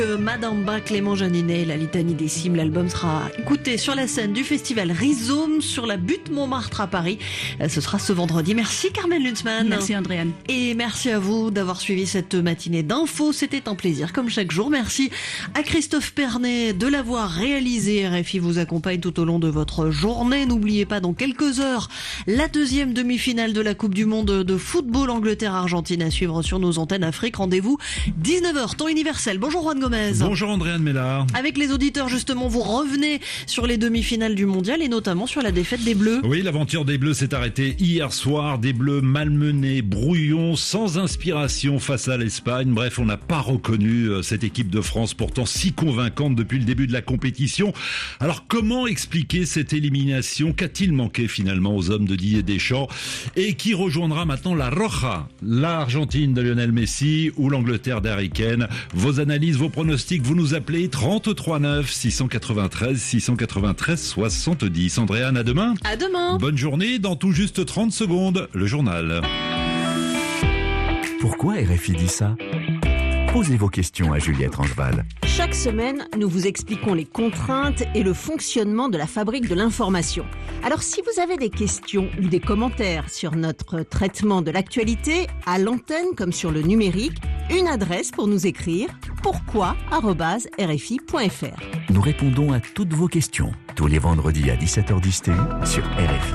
Madame Bas, Clément Janinet, la litanie des cimes. L'album sera écouté sur la scène du festival Rhizome sur la butte Montmartre à Paris. Ce sera ce vendredi. Merci Carmen Lunzmann. Merci Andréane. Et merci à vous d'avoir suivi cette matinée d'infos. C'était un plaisir comme chaque jour. Merci à Christophe Pernet de l'avoir réalisé. RFI vous accompagne tout au long de votre journée. N'oubliez pas dans quelques heures la deuxième demi-finale de la Coupe du Monde de football Angleterre-Argentine à suivre sur nos antennes Afrique. Rendez-vous 19h, temps universel. Bonjour Juan Gomez. Bonjour Andréane Mélard. Avec les auditeurs, justement, vous revenez sur les demi-finales du mondial et notamment sur la défaite des Bleus. Oui, l'aventure des Bleus s'est arrêtée hier soir. Des Bleus malmenés, brouillons, sans inspiration face à l'Espagne. Bref, on n'a pas reconnu cette équipe de France, pourtant si convaincante depuis le début de la compétition. Alors, comment expliquer cette élimination? Qu'a-t-il manqué finalement aux hommes de Didier Deschamps? Et qui rejoindra maintenant la Roja, l'Argentine de Lionel Messi ou l'Angleterre d'Harry Kane? Vos analyses, vos pronostics, vous nous appelez 33 9 693 70. Andréane, à demain. À demain. Bonne journée, dans tout juste 30 secondes, le journal. Pourquoi RFI dit ça? Posez vos questions à Juliette Rangeval. Chaque semaine, nous vous expliquons les contraintes et le fonctionnement de la fabrique de l'information. Alors si vous avez des questions ou des commentaires sur notre traitement de l'actualité, à l'antenne comme sur le numérique, une adresse pour nous écrire, pourquoi@rfi.fr. Nous répondons à toutes vos questions, tous les vendredis à 17h10 TU sur RFI.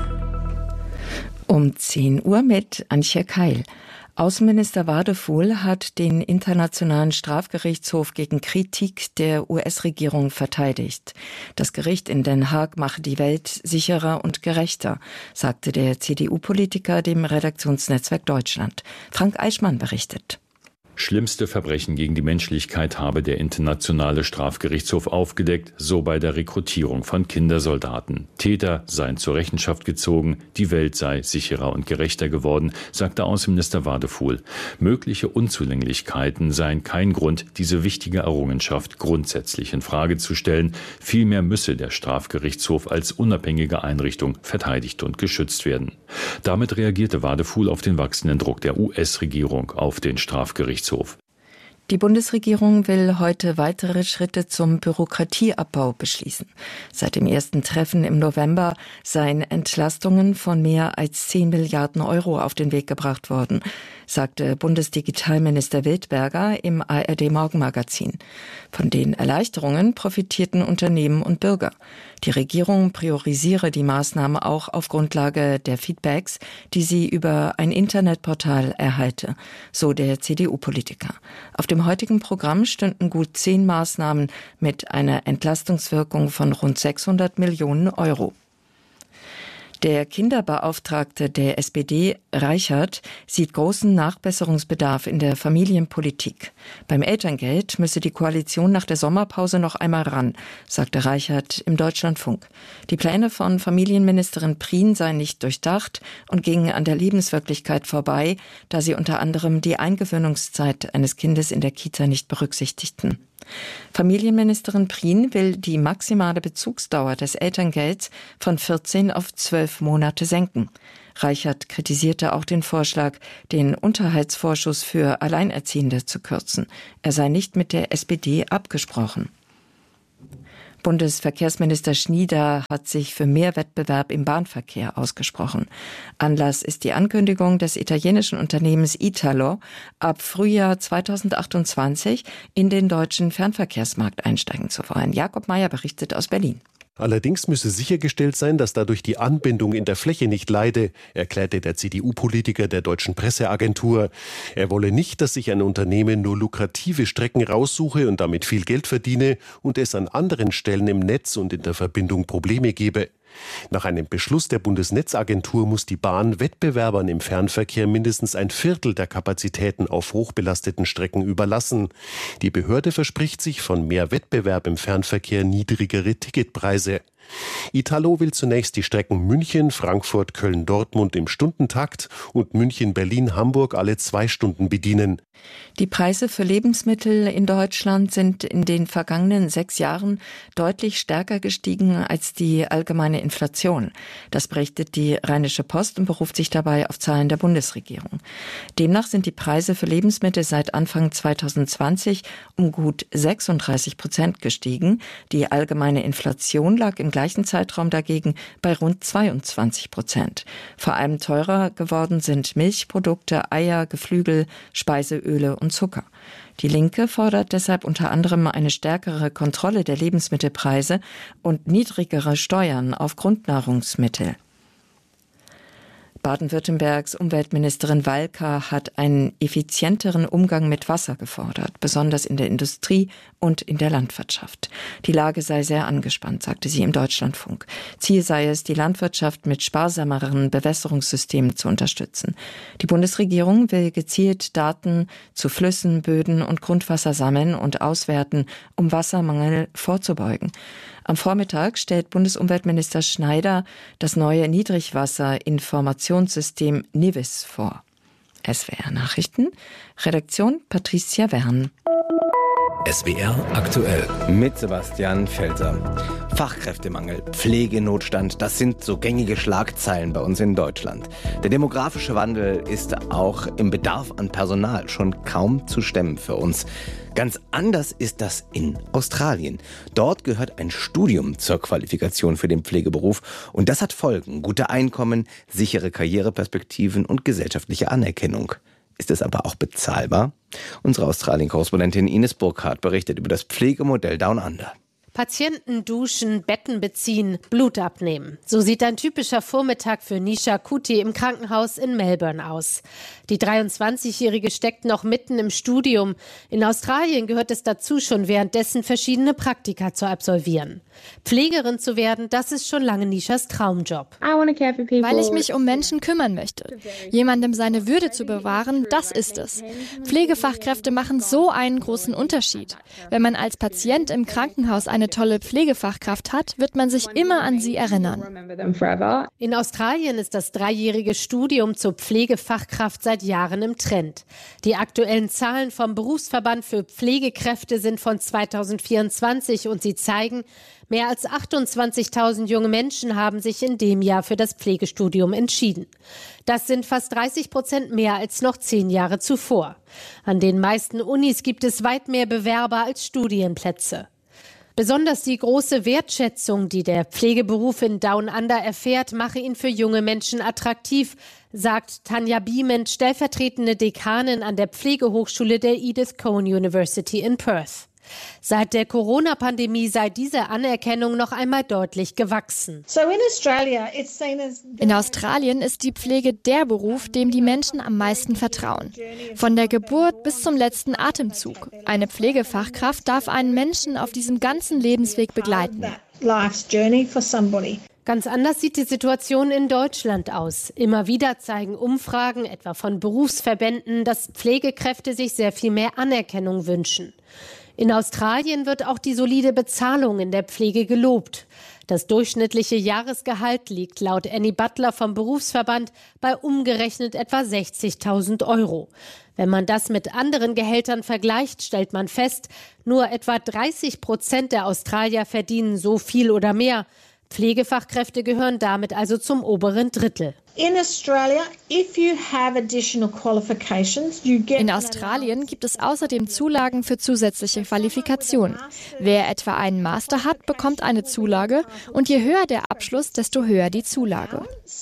10 Uhr mit Antje Keil. Außenminister Wadefuhl hat den Internationalen Strafgerichtshof gegen Kritik der US-Regierung verteidigt. Das Gericht in Den Haag mache die Welt sicherer und gerechter, sagte der CDU-Politiker dem Redaktionsnetzwerk Deutschland. Frank Eichmann berichtet. Schlimmste Verbrechen gegen die Menschlichkeit habe der Internationale Strafgerichtshof aufgedeckt, so bei der Rekrutierung von Kindersoldaten. Täter seien zur Rechenschaft gezogen, die Welt sei sicherer und gerechter geworden, sagte Außenminister Wadefuhl. Mögliche Unzulänglichkeiten seien kein Grund, diese wichtige Errungenschaft grundsätzlich in Frage zu stellen. Vielmehr müsse der Strafgerichtshof als unabhängige Einrichtung verteidigt und geschützt werden. Damit reagierte Wadefuhl auf den wachsenden Druck der US-Regierung auf den Strafgerichtshof. Die Bundesregierung will heute weitere Schritte zum Bürokratieabbau beschließen. Seit dem ersten Treffen im November seien Entlastungen von mehr als 10 Milliarden Euro auf den Weg gebracht worden, sagte Bundesdigitalminister Wildberger im ARD-Morgenmagazin. Von den Erleichterungen profitierten Unternehmen und Bürger. Die Regierung priorisiere die Maßnahmen auch auf Grundlage der Feedbacks, die sie über ein Internetportal erhalte, so der CDU-Politiker. Auf dem heutigen Programm stünden gut 10 Maßnahmen mit einer Entlastungswirkung von rund 600 Millionen Euro. Der Kinderbeauftragte der SPD, Reichert, sieht großen Nachbesserungsbedarf in der Familienpolitik. Beim Elterngeld müsse die Koalition nach der Sommerpause noch einmal ran, sagte Reichert im Deutschlandfunk. Die Pläne von Familienministerin Prien seien nicht durchdacht und gingen an der Lebenswirklichkeit vorbei, da sie unter anderem die Eingewöhnungszeit eines Kindes in der Kita nicht berücksichtigten. Familienministerin Prien will die maximale Bezugsdauer des Elterngelds von 14 auf 12 Monate senken. Reichert kritisierte auch den Vorschlag, den Unterhaltsvorschuss für Alleinerziehende zu kürzen. Er sei nicht mit der SPD abgesprochen. Bundesverkehrsminister Schnieder hat sich für mehr Wettbewerb im Bahnverkehr ausgesprochen. Anlass ist die Ankündigung des italienischen Unternehmens Italo, ab Frühjahr 2028 in den deutschen Fernverkehrsmarkt einsteigen zu wollen. Jakob Mayer berichtet aus Berlin. Allerdings müsse sichergestellt sein, dass dadurch die Anbindung in der Fläche nicht leide, erklärte der CDU-Politiker der deutschen Presseagentur. Er wolle nicht, dass sich ein Unternehmen nur lukrative Strecken raussuche und damit viel Geld verdiene und es an anderen Stellen im Netz und in der Verbindung Probleme gebe. Nach einem Beschluss der Bundesnetzagentur muss die Bahn Wettbewerbern im Fernverkehr mindestens ein Viertel der Kapazitäten auf hochbelasteten Strecken überlassen. Die Behörde verspricht sich von mehr Wettbewerb im Fernverkehr niedrigere Ticketpreise. Italo will zunächst die Strecken München, Frankfurt, Köln, Dortmund im Stundentakt und München, Berlin, Hamburg alle 2 Stunden bedienen. Die Preise für Lebensmittel in Deutschland sind in den vergangenen 6 Jahren deutlich stärker gestiegen als die allgemeine Inflation. Das berichtet die Rheinische Post und beruft sich dabei auf Zahlen der Bundesregierung. Demnach sind die Preise für Lebensmittel seit Anfang 2020 um gut 36% gestiegen. Die allgemeine Inflation lag im gleichen Zeitraum dagegen bei rund 22%. Vor allem teurer geworden sind Milchprodukte, Eier, Geflügel, Speiseöle und Zucker. Die Linke fordert deshalb unter anderem eine stärkere Kontrolle der Lebensmittelpreise und niedrigere Steuern auf Grundnahrungsmittel. Baden-Württembergs Umweltministerin Walker hat einen effizienteren Umgang mit Wasser gefordert, besonders in der Industrie und in der Landwirtschaft. Die Lage sei sehr angespannt, sagte sie im Deutschlandfunk. Ziel sei es, die Landwirtschaft mit sparsameren Bewässerungssystemen zu unterstützen. Die Bundesregierung will gezielt Daten zu Flüssen, Böden und Grundwasser sammeln und auswerten, um Wassermangel vorzubeugen. Am Vormittag stellt Bundesumweltminister Schneider das neue Niedrigwasser-Informationssystem NIWIS vor. SWR Nachrichten, Redaktion Patricia Wern. SWR aktuell. Mit Sebastian Felser. Fachkräftemangel, Pflegenotstand, das sind so gängige Schlagzeilen bei uns in Deutschland. Der demografische Wandel ist auch im Bedarf an Personal schon kaum zu stemmen für uns. Ganz anders ist das in Australien. Dort gehört ein Studium zur Qualifikation für den Pflegeberuf und das hat Folgen: gute Einkommen, sichere Karriereperspektiven und gesellschaftliche Anerkennung. Ist es aber auch bezahlbar? Unsere Australien-Korrespondentin Ines Burkhardt berichtet über das Pflegemodell Down Under. Patienten duschen, Betten beziehen, Blut abnehmen. So sieht ein typischer Vormittag für Nisha Kuti im Krankenhaus in Melbourne aus. Die 23-Jährige steckt noch mitten im Studium. In Australien gehört es dazu, schon währenddessen verschiedene Praktika zu absolvieren. Pflegerin zu werden, das ist schon lange Nishas Traumjob. Weil ich mich um Menschen kümmern möchte. Jemandem seine Würde zu bewahren, das ist es. Pflegefachkräfte machen so einen großen Unterschied. Wenn man als Patient im Krankenhaus eine tolle Pflegefachkraft hat, wird man sich immer an sie erinnern. In Australien ist das 3-jährige Studium zur Pflegefachkraft seit Jahren im Trend. Die aktuellen Zahlen vom Berufsverband für Pflegekräfte sind von 2024 und sie zeigen, mehr als 28.000 junge Menschen haben sich in dem Jahr für das Pflegestudium entschieden. Das sind fast 30% mehr als noch 10 Jahre zuvor. An den meisten Unis gibt es weit mehr Bewerber als Studienplätze. Besonders die große Wertschätzung, die der Pflegeberuf in Down Under erfährt, mache ihn für junge Menschen attraktiv, sagt Tanja Biement, stellvertretende Dekanin an der Pflegehochschule der Edith Cowan University in Perth. Seit der Corona-Pandemie sei diese Anerkennung noch einmal deutlich gewachsen. In Australien ist die Pflege der Beruf, dem die Menschen am meisten vertrauen. Von der Geburt bis zum letzten Atemzug. Eine Pflegefachkraft darf einen Menschen auf diesem ganzen Lebensweg begleiten. Ganz anders sieht die Situation in Deutschland aus. Immer wieder zeigen Umfragen, etwa von Berufsverbänden, dass Pflegekräfte sich sehr viel mehr Anerkennung wünschen. In Australien wird auch die solide Bezahlung in der Pflege gelobt. Das durchschnittliche Jahresgehalt liegt laut Annie Butler vom Berufsverband bei umgerechnet etwa 60.000 €. Wenn man das mit anderen Gehältern vergleicht, stellt man fest, nur etwa 30% der Australier verdienen so viel oder mehr. Pflegefachkräfte gehören damit also zum oberen Drittel. In Australien gibt es außerdem Zulagen für zusätzliche Qualifikationen. Wer etwa einen Master hat, bekommt eine Zulage und je höher der Abschluss, desto höher die Zulage.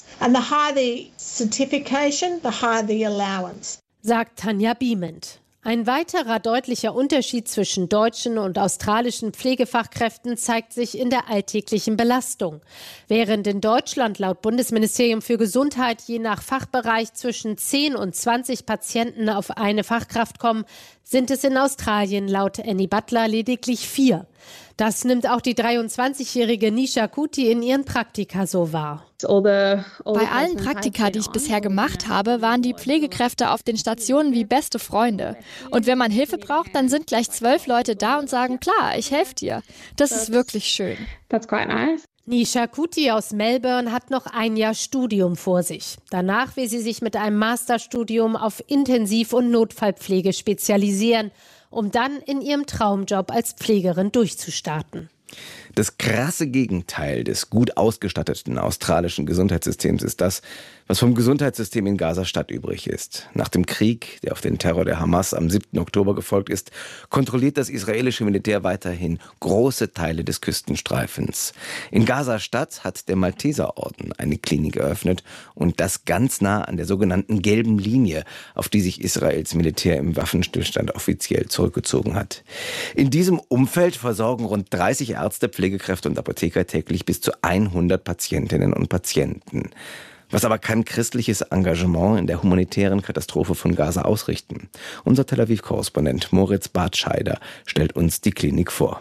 Sagt Tanja Biement. Ein weiterer deutlicher Unterschied zwischen deutschen und australischen Pflegefachkräften zeigt sich in der alltäglichen Belastung. Während in Deutschland laut Bundesministerium für Gesundheit je nach Fachbereich zwischen 10 und 20 Patienten auf eine Fachkraft kommen, sind es in Australien laut Annie Butler lediglich 4. Das nimmt auch die 23-jährige Nisha Kuti in ihren Praktika so wahr. Bei allen Praktika, die ich bisher gemacht habe, waren die Pflegekräfte auf den Stationen wie beste Freunde. Und wenn man Hilfe braucht, dann sind gleich 12 Leute da und sagen, klar, ich helfe dir. Das ist wirklich schön. Nisha Kuti aus Melbourne hat noch ein Jahr Studium vor sich. Danach will sie sich mit einem Masterstudium auf Intensiv- und Notfallpflege spezialisieren, um dann in ihrem Traumjob als Pflegerin durchzustarten. Das krasse Gegenteil des gut ausgestatteten australischen Gesundheitssystems ist das, was vom Gesundheitssystem in Gaza-Stadt übrig ist. Nach dem Krieg, der auf den Terror der Hamas am 7. Oktober gefolgt ist, kontrolliert das israelische Militär weiterhin große Teile des Küstenstreifens. In Gaza-Stadt hat der Malteserorden eine Klinik eröffnet und das ganz nah an der sogenannten gelben Linie, auf die sich Israels Militär im Waffenstillstand offiziell zurückgezogen hat. In diesem Umfeld versorgen rund 30 Ärzte, Pflegekräfte und Apotheker täglich bis zu 100 Patientinnen und Patienten. Was aber kann christliches Engagement in der humanitären Katastrophe von Gaza ausrichten? Unser Tel Aviv-Korrespondent Moritz Bartscheider stellt uns die Klinik vor.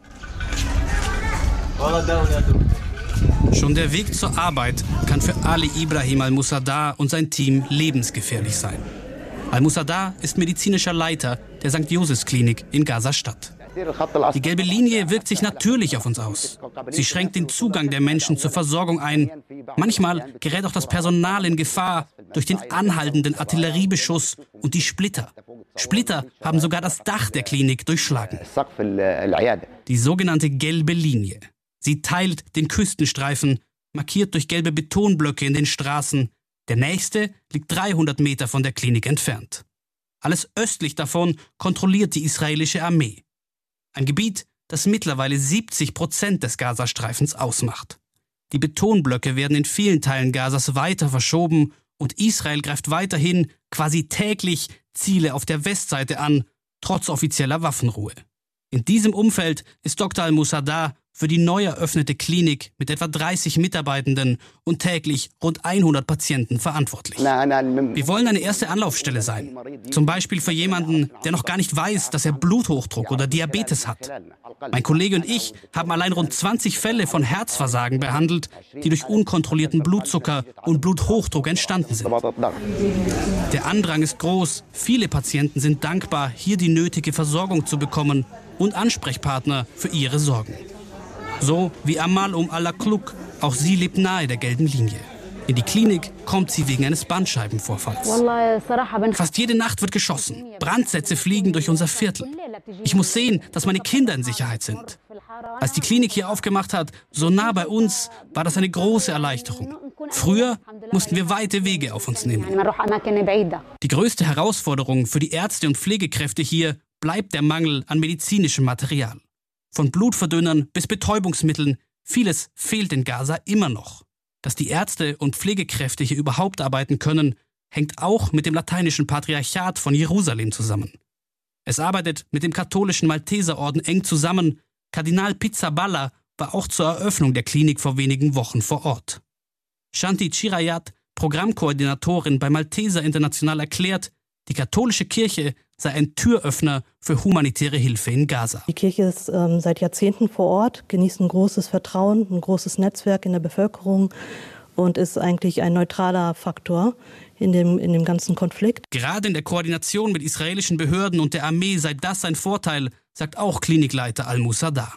Schon der Weg zur Arbeit kann für Ali Ibrahim al-Musadar und sein Team lebensgefährlich sein. Al-Musadar ist medizinischer Leiter der St. Josephs-Klinik in Gaza-Stadt. Die gelbe Linie wirkt sich natürlich auf uns aus. Sie schränkt den Zugang der Menschen zur Versorgung ein. Manchmal gerät auch das Personal in Gefahr durch den anhaltenden Artilleriebeschuss und die Splitter. Splitter haben sogar das Dach der Klinik durchschlagen. Die sogenannte gelbe Linie. Sie teilt den Küstenstreifen, markiert durch gelbe Betonblöcke in den Straßen. Der nächste liegt 300 Meter von der Klinik entfernt. Alles östlich davon kontrolliert die israelische Armee. Ein Gebiet, das mittlerweile 70% des Gazastreifens ausmacht. Die Betonblöcke werden in vielen Teilen Gazas weiter verschoben und Israel greift weiterhin quasi täglich Ziele auf der Westseite an, trotz offizieller Waffenruhe. In diesem Umfeld ist Dr. al-Musadar für die neu eröffnete Klinik mit etwa 30 Mitarbeitenden und täglich rund 100 Patienten verantwortlich. Wir wollen eine erste Anlaufstelle sein. Zum Beispiel für jemanden, der noch gar nicht weiß, dass er Bluthochdruck oder Diabetes hat. Mein Kollege und ich haben allein rund 20 Fälle von Herzversagen behandelt, die durch unkontrollierten Blutzucker und Bluthochdruck entstanden sind. Der Andrang ist groß. Viele Patienten sind dankbar, hier die nötige Versorgung zu bekommen und Ansprechpartner für ihre Sorgen. So wie Amal al-Kluk, auch sie lebt nahe der gelben Linie. In die Klinik kommt sie wegen eines Bandscheibenvorfalls. Fast jede Nacht wird geschossen. Brandsätze fliegen durch unser Viertel. Ich muss sehen, dass meine Kinder in Sicherheit sind. Als die Klinik hier aufgemacht hat, so nah bei uns, war das eine große Erleichterung. Früher mussten wir weite Wege auf uns nehmen. Die größte Herausforderung für die Ärzte und Pflegekräfte hier bleibt der Mangel an medizinischem Material. Von Blutverdünnern bis Betäubungsmitteln, vieles fehlt in Gaza immer noch. Dass die Ärzte und Pflegekräfte hier überhaupt arbeiten können, hängt auch mit dem lateinischen Patriarchat von Jerusalem zusammen. Es arbeitet mit dem katholischen Malteserorden eng zusammen. Kardinal Pizzaballa war auch zur Eröffnung der Klinik vor wenigen Wochen vor Ort. Shanti Chirayat, Programmkoordinatorin bei Malteser International, erklärt, die katholische Kirche sei ein Türöffner für humanitäre Hilfe in Gaza. Die Kirche ist seit Jahrzehnten vor Ort, genießt ein großes Vertrauen, ein großes Netzwerk in der Bevölkerung und ist eigentlich ein neutraler Faktor in dem ganzen Konflikt. Gerade in der Koordination mit israelischen Behörden und der Armee sei das ein Vorteil, sagt auch Klinikleiter al-Musadar.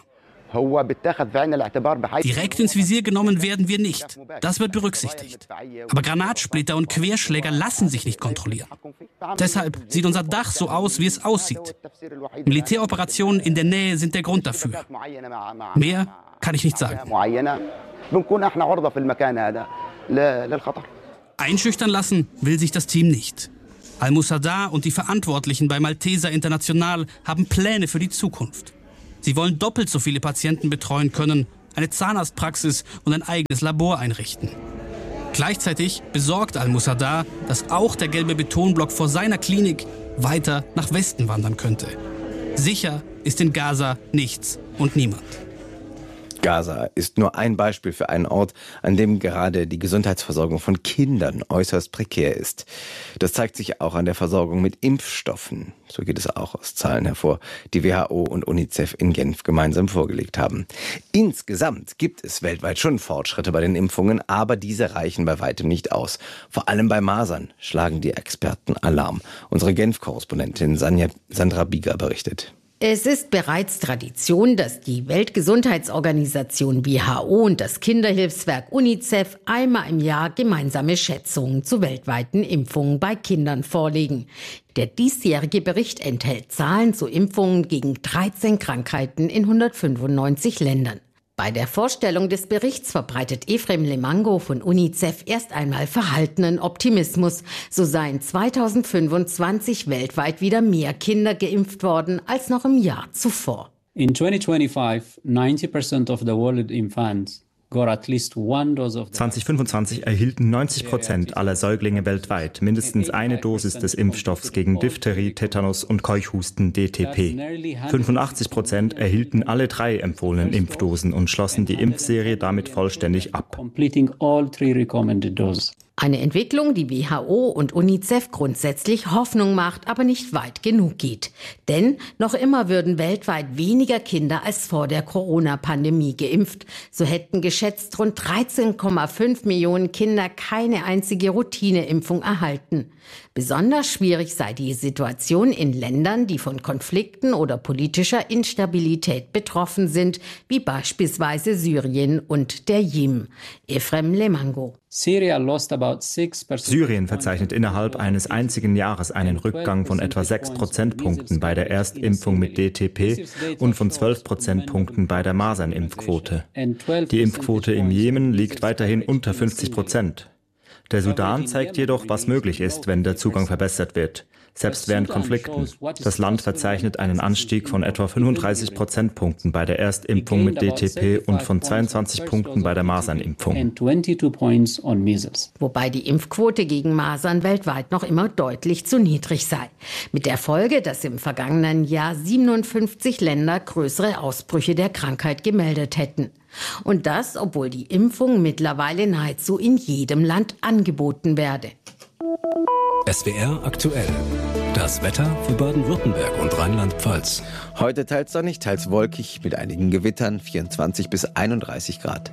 Direkt ins Visier genommen werden wir nicht. Das wird berücksichtigt. Aber Granatsplitter und Querschläger lassen sich nicht kontrollieren. Deshalb sieht unser Dach so aus, wie es aussieht. Militäroperationen in der Nähe sind der Grund dafür. Mehr kann ich nicht sagen. Einschüchtern lassen will sich das Team nicht. Al-Musadar und die Verantwortlichen bei Malteser International haben Pläne für die Zukunft. Sie wollen doppelt so viele Patienten betreuen können, eine Zahnarztpraxis und ein eigenes Labor einrichten. Gleichzeitig besorgt al-Musadar, dass auch der gelbe Betonblock vor seiner Klinik weiter nach Westen wandern könnte. Sicher ist in Gaza nichts und niemand. Gaza ist nur ein Beispiel für einen Ort, an dem gerade die Gesundheitsversorgung von Kindern äußerst prekär ist. Das zeigt sich auch an der Versorgung mit Impfstoffen. So geht es auch aus Zahlen hervor, die WHO und UNICEF in Genf gemeinsam vorgelegt haben. Insgesamt gibt es weltweit schon Fortschritte bei den Impfungen, aber diese reichen bei weitem nicht aus. Vor allem bei Masern schlagen die Experten Alarm. Unsere Genf-Korrespondentin Sandra Bieger berichtet. Es ist bereits Tradition, dass die Weltgesundheitsorganisation WHO und das Kinderhilfswerk UNICEF einmal im Jahr gemeinsame Schätzungen zu weltweiten Impfungen bei Kindern vorlegen. Der diesjährige Bericht enthält Zahlen zu Impfungen gegen 13 Krankheiten in 195 Ländern. Bei der Vorstellung des Berichts verbreitet Efrem Lemango von UNICEF erst einmal verhaltenen Optimismus. So seien 2025 weltweit wieder mehr Kinder geimpft worden als noch im Jahr zuvor. In 2025, 90% of the world infants got at least one dose of 2025 erhielten 90% aller Säuglinge weltweit mindestens eine Dosis des Impfstoffs gegen Diphtherie, Tetanus und Keuchhusten DTP. 85% erhielten alle 3 empfohlenen Impfdosen und schlossen die Impfserie damit vollständig ab. Eine Entwicklung, die WHO und UNICEF grundsätzlich Hoffnung macht, aber nicht weit genug geht. Denn noch immer würden weltweit weniger Kinder als vor der Corona-Pandemie geimpft. So hätten geschätzt rund 13,5 Millionen Kinder keine einzige Routineimpfung erhalten. Besonders schwierig sei die Situation in Ländern, die von Konflikten oder politischer Instabilität betroffen sind, wie beispielsweise Syrien und der Jemen. Efrem Lemango. Syrien verzeichnet innerhalb eines einzigen Jahres einen Rückgang von etwa 6 Prozentpunkten bei der Erstimpfung mit DTP und von 12 Prozentpunkten bei der Masernimpfquote. Die Impfquote im Jemen liegt weiterhin unter 50%. Der Sudan zeigt jedoch, was möglich ist, wenn der Zugang verbessert wird, selbst während Konflikten. Das Land verzeichnet einen Anstieg von etwa 35 Prozentpunkten bei der Erstimpfung mit DTP und von 22 Punkten bei der Masernimpfung. Wobei die Impfquote gegen Masern weltweit noch immer deutlich zu niedrig sei. Mit der Folge, dass im vergangenen Jahr 57 Länder größere Ausbrüche der Krankheit gemeldet hätten. Und das, obwohl die Impfung mittlerweile nahezu in jedem Land angeboten werde. SWR aktuell. Das Wetter für Baden-Württemberg und Rheinland-Pfalz. Heute teils sonnig, teils wolkig mit einigen Gewittern, 24 bis 31 Grad.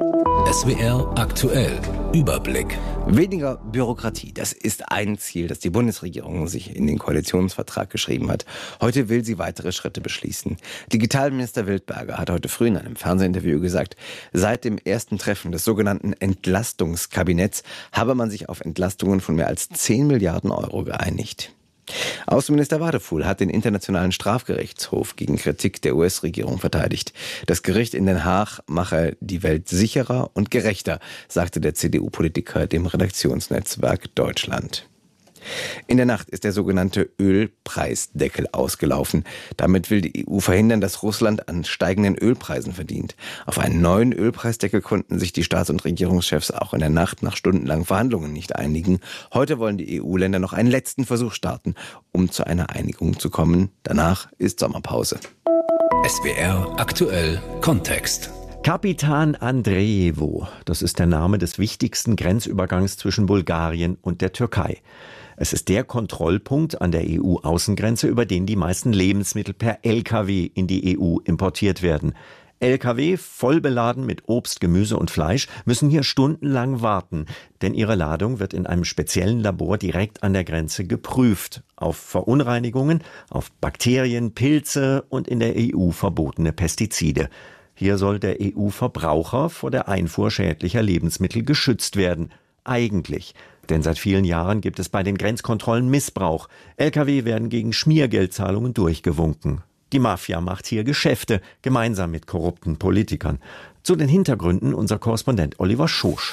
SWR aktuell. Überblick. Weniger Bürokratie, das ist ein Ziel, das die Bundesregierung sich in den Koalitionsvertrag geschrieben hat. Heute will sie weitere Schritte beschließen. Digitalminister Wildberger hat heute früh in einem Fernsehinterview gesagt, seit dem ersten Treffen des sogenannten Entlastungskabinetts habe man sich auf Entlastungen von mehr als 10 Milliarden Euro geeinigt. Außenminister Wadefuhl hat den Internationalen Strafgerichtshof gegen Kritik der US-Regierung verteidigt. Das Gericht in Den Haag mache die Welt sicherer und gerechter, sagte der CDU-Politiker dem Redaktionsnetzwerk Deutschland. In der Nacht ist der sogenannte Ölpreisdeckel ausgelaufen. Damit will die EU verhindern, dass Russland an steigenden Ölpreisen verdient. Auf einen neuen Ölpreisdeckel konnten sich die Staats- und Regierungschefs auch in der Nacht nach stundenlangen Verhandlungen nicht einigen. Heute wollen die EU-Länder noch einen letzten Versuch starten, um zu einer Einigung zu kommen. Danach ist Sommerpause. SWR aktuell Kontext. Kapitan Andreevo, das ist der Name des wichtigsten Grenzübergangs zwischen Bulgarien und der Türkei. Es ist der Kontrollpunkt an der EU-Außengrenze, über den die meisten Lebensmittel per Lkw in die EU importiert werden. Lkw, voll beladen mit Obst, Gemüse und Fleisch, müssen hier stundenlang warten, denn ihre Ladung wird in einem speziellen Labor direkt an der Grenze geprüft. Auf Verunreinigungen, auf Bakterien, Pilze und in der EU verbotene Pestizide. Hier soll der EU-Verbraucher vor der Einfuhr schädlicher Lebensmittel geschützt werden. Eigentlich. Denn seit vielen Jahren gibt es bei den Grenzkontrollen Missbrauch. Lkw werden gegen Schmiergeldzahlungen durchgewunken. Die Mafia macht hier Geschäfte, gemeinsam mit korrupten Politikern. Zu den Hintergründen unser Korrespondent Oliver Schosch.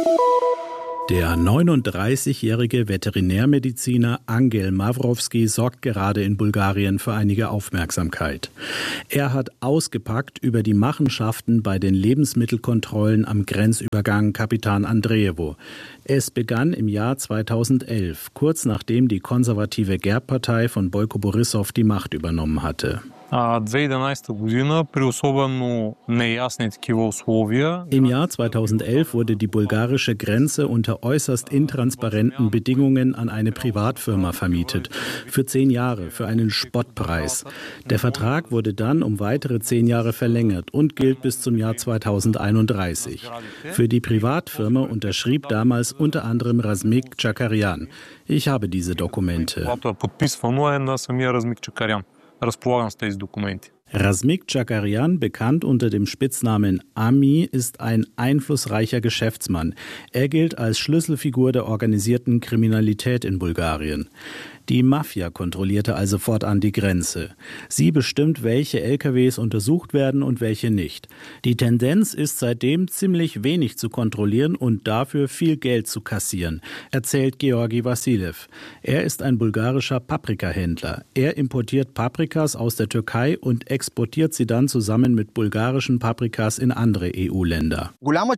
Der 39-jährige Veterinärmediziner Angel Mavrovski sorgt gerade in Bulgarien für einige Aufmerksamkeit. Er hat ausgepackt über die Machenschaften bei den Lebensmittelkontrollen am Grenzübergang Kapitan Andreevo. Es begann im Jahr 2011, kurz nachdem die konservative GERB-Partei von Boyko Borissow die Macht übernommen hatte. Im Jahr 2011 wurde die bulgarische Grenze unter äußerst intransparenten Bedingungen an eine Privatfirma vermietet. Für 10 Jahre, für einen Spottpreis. Der Vertrag wurde dann um weitere 10 Jahre verlängert und gilt bis zum Jahr 2031. Für die Privatfirma unterschrieb damals unter anderem Razmik Chakarian. Ich habe diese Dokumente. Razmik Chakarian, bekannt unter dem Spitznamen Ami, ist ein einflussreicher Geschäftsmann. Er gilt als Schlüsselfigur der organisierten Kriminalität in Bulgarien. Die Mafia kontrollierte also fortan die Grenze. Sie bestimmt, welche LKWs untersucht werden und welche nicht. Die Tendenz ist seitdem, ziemlich wenig zu kontrollieren und dafür viel Geld zu kassieren, erzählt Georgi Vassilev. Er ist ein bulgarischer Paprikahändler. Er importiert Paprikas aus der Türkei und exportiert sie dann zusammen mit bulgarischen Paprikas in andere EU-Länder.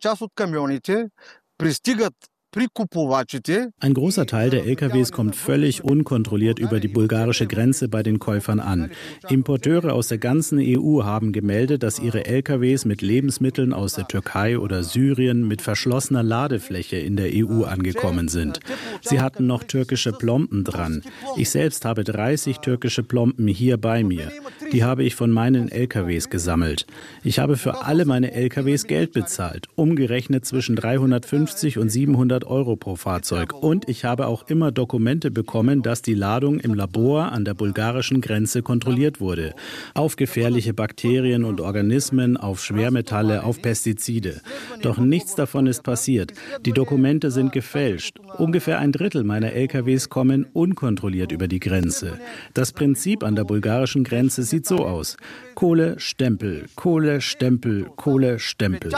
Ein großer Teil der LKWs kommt völlig unkontrolliert über die bulgarische Grenze bei den Käufern an. Importeure aus der ganzen EU haben gemeldet, dass ihre LKWs mit Lebensmitteln aus der Türkei oder Syrien mit verschlossener Ladefläche in der EU angekommen sind. Sie hatten noch türkische Plomben dran. Ich selbst habe 30 türkische Plomben hier bei mir. Die habe ich von meinen LKWs gesammelt. Ich habe für alle meine LKWs Geld bezahlt, umgerechnet zwischen 350 und 700 Euro pro Fahrzeug. Und ich habe auch immer Dokumente bekommen, dass die Ladung im Labor an der bulgarischen Grenze kontrolliert wurde. Auf gefährliche Bakterien und Organismen, auf Schwermetalle, auf Pestizide. Doch nichts davon ist passiert. Die Dokumente sind gefälscht. Ungefähr ein Drittel meiner LKWs kommen unkontrolliert über die Grenze. Das Prinzip an der bulgarischen Grenze sieht so aus. Kohle, Stempel, Kohle, Stempel, Kohle, Stempel.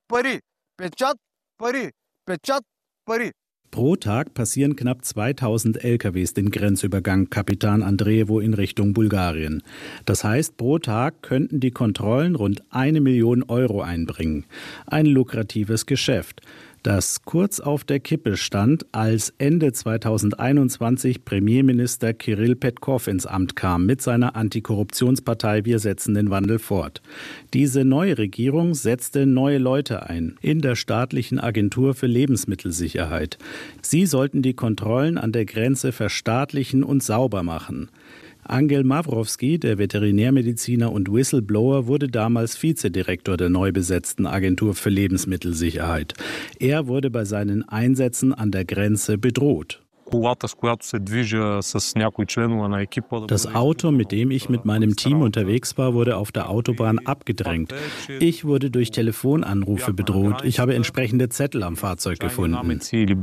Pro Tag passieren knapp 2000 LKWs den Grenzübergang Kapitan Andreevo in Richtung Bulgarien. Das heißt, pro Tag könnten die Kontrollen rund 1 Million Euro einbringen. Ein lukratives Geschäft, das kurz auf der Kippe stand, als Ende 2021 Premierminister Kirill Petkov ins Amt kam mit seiner Antikorruptionspartei Wir setzen den Wandel fort. Diese neue Regierung setzte neue Leute ein in der staatlichen Agentur für Lebensmittelsicherheit. Sie sollten die Kontrollen an der Grenze verstaatlichen und sauber machen. Angel Mavrovsky, der Veterinärmediziner und Whistleblower, wurde damals Vizedirektor der neu besetzten Agentur für Lebensmittelsicherheit. Er wurde bei seinen Einsätzen an der Grenze bedroht. Das Auto, mit dem ich mit meinem Team unterwegs war, wurde auf der Autobahn abgedrängt. Ich wurde durch Telefonanrufe bedroht. Ich habe entsprechende Zettel am Fahrzeug gefunden.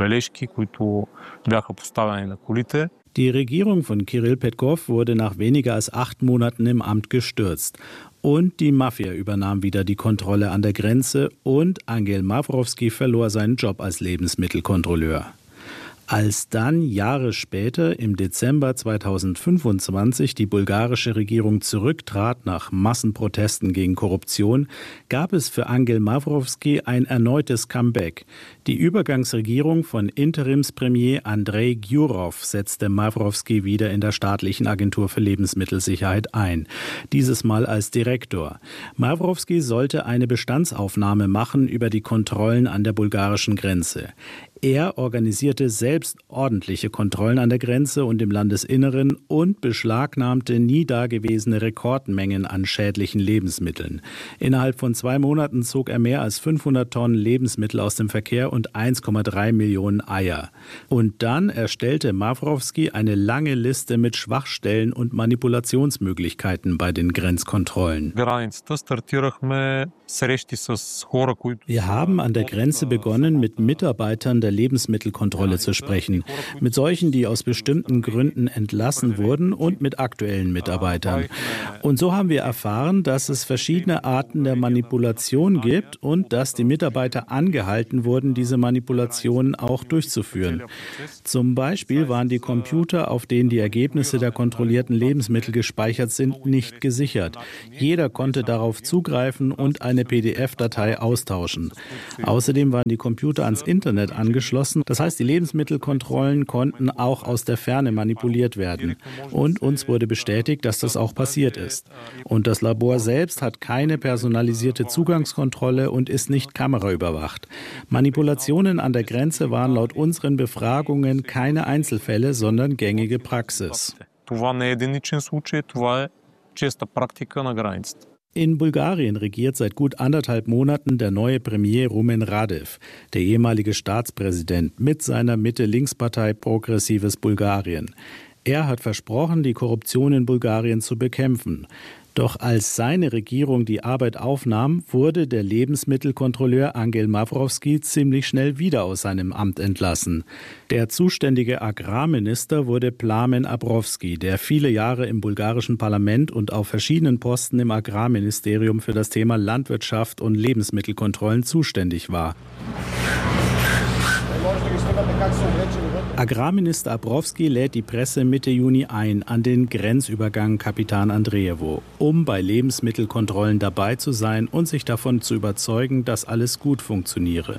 Die Regierung von Kirill Petkov wurde nach weniger als 8 Monaten im Amt gestürzt. Und die Mafia übernahm wieder die Kontrolle an der Grenze und Angel Mavrovsky verlor seinen Job als Lebensmittelkontrolleur. Als dann Jahre später, im Dezember 2025, die bulgarische Regierung zurücktrat nach Massenprotesten gegen Korruption, gab es für Angel Mavrovsky ein erneutes Comeback. Die Übergangsregierung von Interimspremier Andrei Gyurov setzte Mavrovsky wieder in der staatlichen Agentur für Lebensmittelsicherheit ein, dieses Mal als Direktor. Mavrovsky sollte eine Bestandsaufnahme machen über die Kontrollen an der bulgarischen Grenze. Er organisierte selbst ordentliche Kontrollen an der Grenze und im Landesinneren und beschlagnahmte nie dagewesene Rekordmengen an schädlichen Lebensmitteln. Innerhalb von 2 Monaten zog er mehr als 500 Tonnen Lebensmittel aus dem Verkehr und 1,3 Millionen Eier. Und dann erstellte Mavrovsky eine lange Liste mit Schwachstellen und Manipulationsmöglichkeiten bei den Grenzkontrollen. Wir haben an der Grenze begonnen, mit Mitarbeitern der Lebensmittelkontrolle zu sprechen, mit solchen, die aus bestimmten Gründen entlassen wurden und mit aktuellen Mitarbeitern. Und so haben wir erfahren, dass es verschiedene Arten der Manipulation gibt und dass die Mitarbeiter angehalten wurden, diese Manipulationen auch durchzuführen. Zum Beispiel waren die Computer, auf denen die Ergebnisse der kontrollierten Lebensmittel gespeichert sind, nicht gesichert. Jeder konnte darauf zugreifen und eine PDF-Datei austauschen. Außerdem waren die Computer ans Internet angeschlossen. Das heißt, die Lebensmittelkontrollen konnten auch aus der Ferne manipuliert werden. Und uns wurde bestätigt, dass das auch passiert ist. Und das Labor selbst hat keine personalisierte Zugangskontrolle und ist nicht kameraüberwacht. Manipulationen an der Grenze waren laut unseren Befragungen keine Einzelfälle, sondern gängige Praxis. In Bulgarien regiert seit gut 1,5 Monaten der neue Premier Rumen Radev, der ehemalige Staatspräsident, mit seiner Mitte-Links-Partei Progressives Bulgarien. Er hat versprochen, die Korruption in Bulgarien zu bekämpfen. Doch als seine Regierung die Arbeit aufnahm, wurde der Lebensmittelkontrolleur Angel Mavrovský ziemlich schnell wieder aus seinem Amt entlassen. Der zuständige Agrarminister wurde Plamen Abrovský, der viele Jahre im bulgarischen Parlament und auf verschiedenen Posten im Agrarministerium für das Thema Landwirtschaft und Lebensmittelkontrollen zuständig war. Agrarminister Abrovský lädt die Presse Mitte Juni ein an den Grenzübergang Kapitan Andrejevo, um bei Lebensmittelkontrollen dabei zu sein und sich davon zu überzeugen, dass alles gut funktioniere.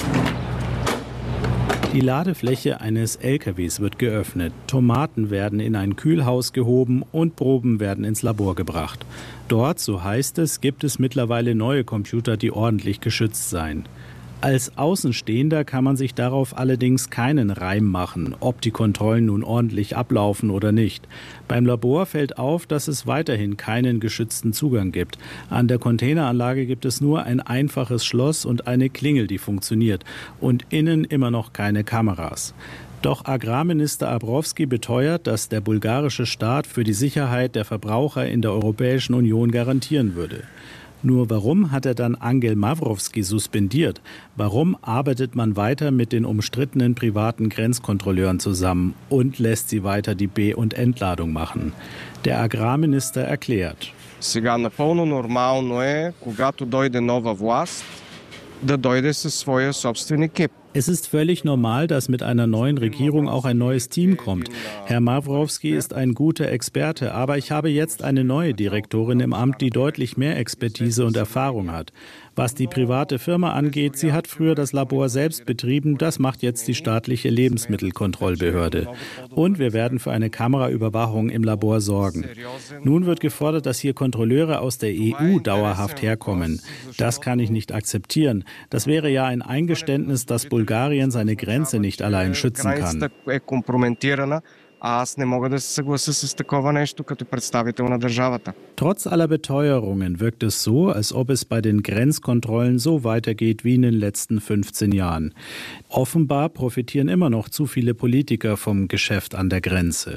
Die Ladefläche eines LKWs wird geöffnet, Tomaten werden in ein Kühlhaus gehoben und Proben werden ins Labor gebracht. Dort, so heißt es, gibt es mittlerweile neue Computer, die ordentlich geschützt seien. Als Außenstehender kann man sich darauf allerdings keinen Reim machen, ob die Kontrollen nun ordentlich ablaufen oder nicht. Beim Labor fällt auf, dass es weiterhin keinen geschützten Zugang gibt. An der Containeranlage gibt es nur ein einfaches Schloss und eine Klingel, die funktioniert. Und innen immer noch keine Kameras. Doch Agrarminister Abrovský beteuert, dass der bulgarische Staat für die Sicherheit der Verbraucher in der Europäischen Union garantieren würde. Nur warum hat er dann Angel Mavrovský suspendiert? Warum arbeitet man weiter mit den umstrittenen privaten Grenzkontrolleuren zusammen und lässt sie weiter die Be- und Entladung machen? Der Agrarminister erklärt. Сега напълно нормално е, когато дойде нова власт, да дойде със своя собствен екип. Es ist völlig normal, dass mit einer neuen Regierung auch ein neues Team kommt. Herr Mavrovský ist ein guter Experte, aber ich habe jetzt eine neue Direktorin im Amt, die deutlich mehr Expertise und Erfahrung hat. Was die private Firma angeht, sie hat früher das Labor selbst betrieben, das macht jetzt die staatliche Lebensmittelkontrollbehörde. Und wir werden für eine Kameraüberwachung im Labor sorgen. Nun wird gefordert, dass hier Kontrolleure aus der EU dauerhaft herkommen. Das kann ich nicht akzeptieren. Das wäre ja ein Eingeständnis, dass Bulgarien seine Grenze nicht allein schützen kann. Trotz aller Beteuerungen wirkt es so, als ob es bei den Grenzkontrollen so weitergeht wie in den letzten 15 Jahren. Offenbar profitieren immer noch zu viele Politiker vom Geschäft an der Grenze.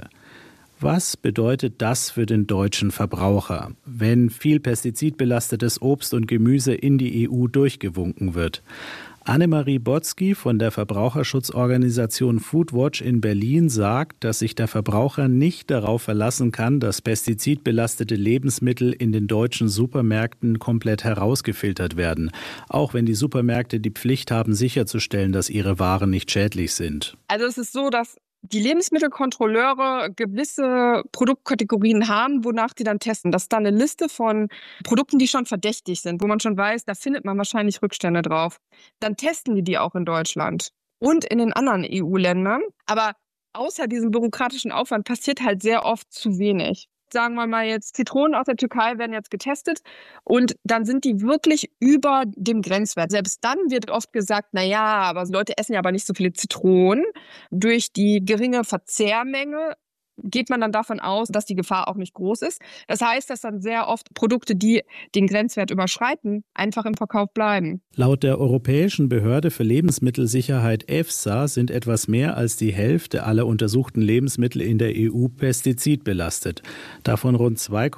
Was bedeutet das für den deutschen Verbraucher, wenn viel pestizidbelastetes Obst und Gemüse in die EU durchgewunken wird? Annemarie Botzky von der Verbraucherschutzorganisation Foodwatch in Berlin sagt, dass sich der Verbraucher nicht darauf verlassen kann, dass pestizidbelastete Lebensmittel in den deutschen Supermärkten komplett herausgefiltert werden, auch wenn die Supermärkte die Pflicht haben, sicherzustellen, dass ihre Waren nicht schädlich sind. Also es ist so, dass die Lebensmittelkontrolleure gewisse Produktkategorien haben, wonach die dann testen. Das ist dann eine Liste von Produkten, die schon verdächtig sind, wo man schon weiß, da findet man wahrscheinlich Rückstände drauf. Dann testen die auch in Deutschland und in den anderen EU-Ländern. Aber außer diesem bürokratischen Aufwand passiert halt sehr oft zu wenig. Sagen wir mal jetzt, Zitronen aus der Türkei werden jetzt getestet und dann sind die wirklich über dem Grenzwert. Selbst dann wird oft gesagt, naja, aber Leute essen ja aber nicht so viele Zitronen. Durch die geringe Verzehrmenge geht man dann davon aus, dass die Gefahr auch nicht groß ist. Das heißt, dass dann sehr oft Produkte, die den Grenzwert überschreiten, einfach im Verkauf bleiben. Laut der Europäischen Behörde für Lebensmittelsicherheit EFSA sind etwas mehr als die Hälfte aller untersuchten Lebensmittel in der EU pestizidbelastet. Davon rund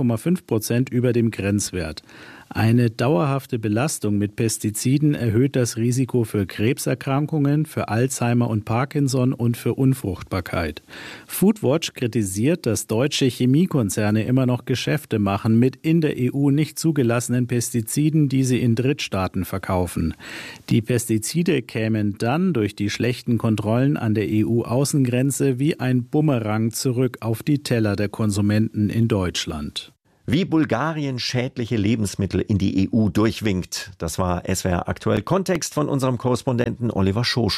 2,5% über dem Grenzwert. Eine dauerhafte Belastung mit Pestiziden erhöht das Risiko für Krebserkrankungen, für Alzheimer und Parkinson und für Unfruchtbarkeit. Foodwatch kritisiert, dass deutsche Chemiekonzerne immer noch Geschäfte machen mit in der EU nicht zugelassenen Pestiziden, die sie in Drittstaaten verkaufen. Die Pestizide kämen dann durch die schlechten Kontrollen an der EU-Außengrenze wie ein Bumerang zurück auf die Teller der Konsumenten in Deutschland. Wie Bulgarien schädliche Lebensmittel in die EU durchwinkt. Das war SWR aktuell Kontext von unserem Korrespondenten Oliver Schosch.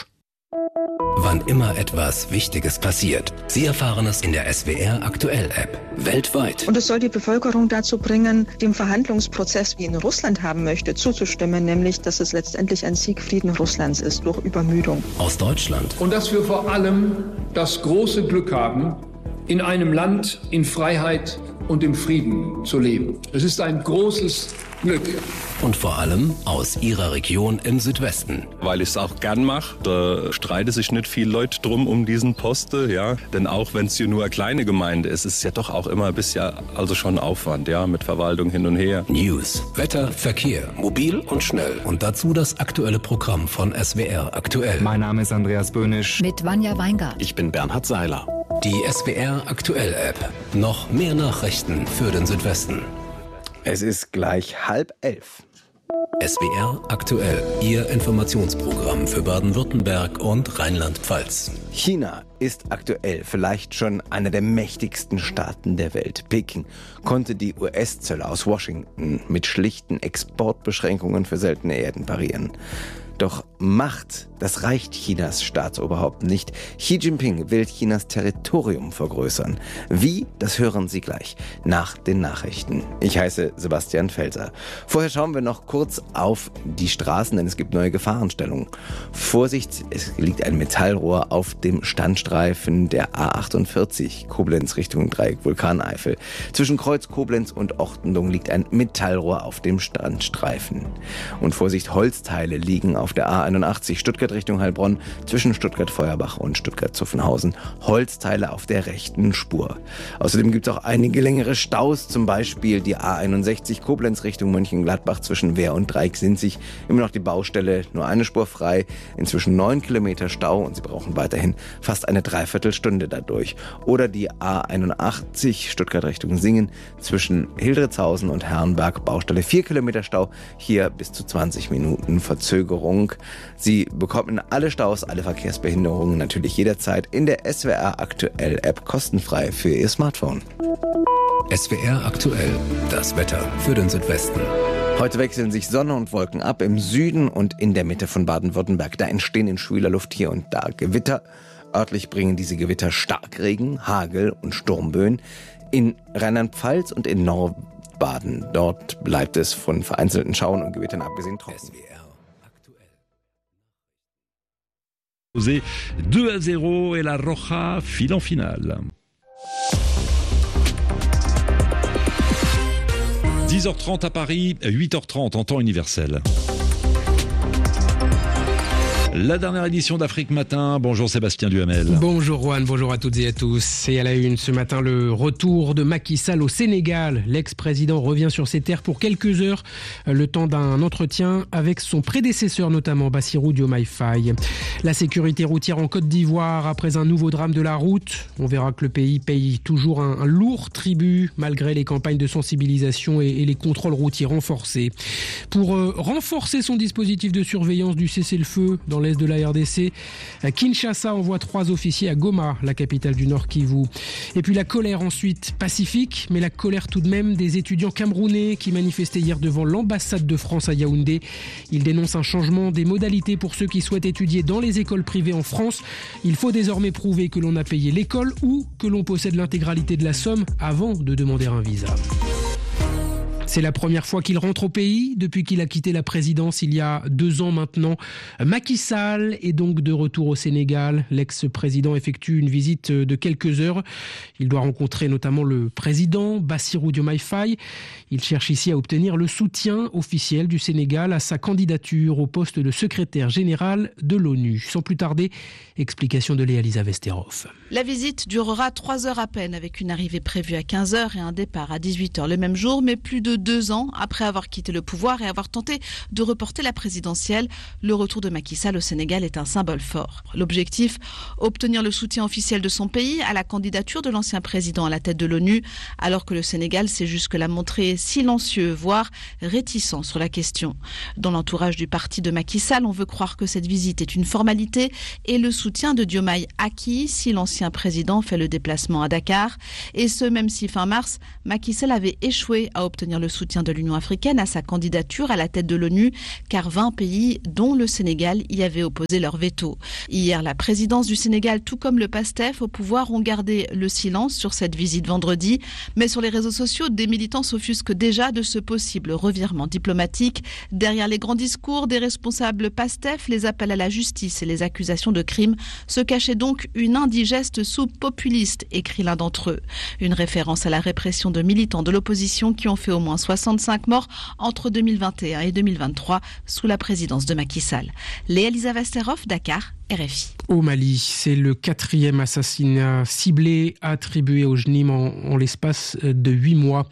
Wann immer etwas Wichtiges passiert, Sie erfahren es in der SWR aktuell App. Weltweit. Und es soll die Bevölkerung dazu bringen, dem Verhandlungsprozess, wie in Russland haben möchte, zuzustimmen, nämlich, dass es letztendlich ein Siegfrieden Russlands ist durch Übermüdung. Aus Deutschland. Und dass wir vor allem das große Glück haben, in einem Land in Freiheit und im Frieden zu leben. Es ist ein großes Glück. Und vor allem aus ihrer Region im Südwesten. Weil ich es auch gern mache. Da streiten sich nicht viele Leute drum um diesen Posten, ja. Denn auch wenn es hier nur eine kleine Gemeinde ist, ist es ja doch auch immer ein bisschen, also schon Aufwand, ja, mit Verwaltung hin und her. News, Wetter, Verkehr, mobil und schnell. Und dazu das aktuelle Programm von SWR aktuell. Mein Name ist Andreas Böhnisch. Mit Vanja Weingart. Ich bin Bernhard Seiler. Die SWR aktuell App. Noch mehr Nachrichten für den Südwesten. Es ist gleich 10:30. SWR aktuell, Ihr Informationsprogramm für Baden-Württemberg und Rheinland-Pfalz. China ist aktuell vielleicht schon einer der mächtigsten Staaten der Welt. Peking konnte die US-Zölle aus Washington mit schlichten Exportbeschränkungen für seltene Erden parieren. Doch Macht, das reicht Chinas Staatsoberhaupt nicht. Xi Jinping will Chinas Territorium vergrößern. Wie, das hören Sie gleich nach den Nachrichten. Ich heiße Sebastian Felser. Vorher schauen wir noch kurz auf die Straßen, denn es gibt neue Gefahrenstellungen. Vorsicht, es liegt ein Metallrohr auf dem Standstreifen der A48, Koblenz Richtung Dreieck Vulkaneifel. Zwischen Kreuz Koblenz und Ortendung liegt ein Metallrohr auf dem Standstreifen. Und Vorsicht, Holzteile liegen auf der A81 Stuttgart Richtung Heilbronn zwischen Stuttgart-Feuerbach und Stuttgart-Zuffenhausen. Holzteile auf der rechten Spur. Außerdem gibt es auch einige längere Staus, zum Beispiel die A61 Koblenz Richtung Mönchengladbach zwischen Wehr und Dreieck-Sinzig. Immer noch die Baustelle, nur eine Spur frei, inzwischen 9 Kilometer Stau und Sie brauchen weiterhin fast eine Dreiviertelstunde dadurch. Oder die A81 Stuttgart Richtung Singen zwischen Hildritzhausen und Herrenberg, Baustelle 4 Kilometer Stau, hier bis zu 20 Minuten Verzögerung. Sie bekommen alle Staus, alle Verkehrsbehinderungen natürlich jederzeit in der SWR aktuell App kostenfrei für Ihr Smartphone. SWR aktuell, das Wetter für den Südwesten. Heute wechseln sich Sonne und Wolken ab im Süden und in der Mitte von Baden-Württemberg. Da entstehen in schwüler Luft hier und da Gewitter. Örtlich bringen diese Gewitter Starkregen, Hagel und Sturmböen. In Rheinland-Pfalz und in Nordbaden, dort bleibt es von vereinzelten Schauern und Gewittern abgesehen trocken. 2-0 et la Roja file en finale. 10h30 à Paris, 8h30 en temps universel. La dernière édition d'Afrique Matin. Bonjour Sébastien Duhamel. Bonjour Juan, bonjour à toutes et à tous. Et à la une ce matin, le retour de Macky Sall au Sénégal. L'ex-président revient sur ses terres pour quelques heures, le temps d'un entretien avec son prédécesseur, notamment Bassirou Diomaye Faye. La sécurité routière en Côte d'Ivoire après un nouveau drame de la route. On verra que le pays paye toujours un lourd tribut malgré les campagnes de sensibilisation et les contrôles routiers renforcés. Pour renforcer son dispositif de surveillance du cessez-le-feu dans l'est de la RDC, Kinshasa envoie 3 officiers à Goma, la capitale du Nord Kivu. Et puis la colère ensuite pacifique, mais la colère tout de même des étudiants camerounais qui manifestaient hier devant l'ambassade de France à Yaoundé. Ils dénoncent un changement des modalités pour ceux qui souhaitent étudier dans les écoles privées en France. Il faut désormais prouver que l'on a payé l'école ou que l'on possède l'intégralité de la somme avant de demander un visa. C'est la première fois qu'il rentre au pays depuis qu'il a quitté la présidence il y a 2 ans maintenant. Macky Sall est donc de retour au Sénégal. L'ex-président effectue une visite de quelques heures. Il doit rencontrer notamment le président Bassirou Diomaye Faye. Il cherche ici à obtenir le soutien officiel du Sénégal à sa candidature au poste de secrétaire général de l'ONU. Sans plus tarder, explication de Léa-Lisa Vesterhoff. La visite durera 3 heures à peine, avec une arrivée prévue à 15h et un départ à 18h le même jour, mais plus de 2 ans après avoir quitté le pouvoir et avoir tenté de reporter la présidentielle, le retour de Macky Sall au Sénégal est un symbole fort. L'objectif, obtenir le soutien officiel de son pays à la candidature de l'ancien président à la tête de l'ONU, alors que le Sénégal s'est jusque-là montré silencieux, voire réticent sur la question. Dans l'entourage du parti de Macky Sall, on veut croire que cette visite est une formalité et le soutien de Diomaye acquis si l'ancien président fait le déplacement à Dakar. Et ce, même si fin mars, Macky Sall avait échoué à obtenir le le soutien de l'Union africaine à sa candidature à la tête de l'ONU, car 20 pays, dont le Sénégal, y avaient opposé leur veto. Hier, la présidence du Sénégal, tout comme le PASTEF au pouvoir, ont gardé le silence sur cette visite vendredi. Mais sur les réseaux sociaux, des militants s'offusquent déjà de ce possible revirement diplomatique. Derrière les grands discours des responsables PASTEF, les appels à la justice et les accusations de crimes, se cachait donc une indigeste soupe populiste, écrit l'un d'entre eux. Une référence à la répression de militants de l'opposition qui ont fait au moins 65 morts entre 2021 et 2023 sous la présidence de Macky Sall. Léa Lisa Vesterhoff, Dakar, RFI. Au Mali, c'est le 4e assassinat ciblé attribué au JNIM en l'espace de 8 mois.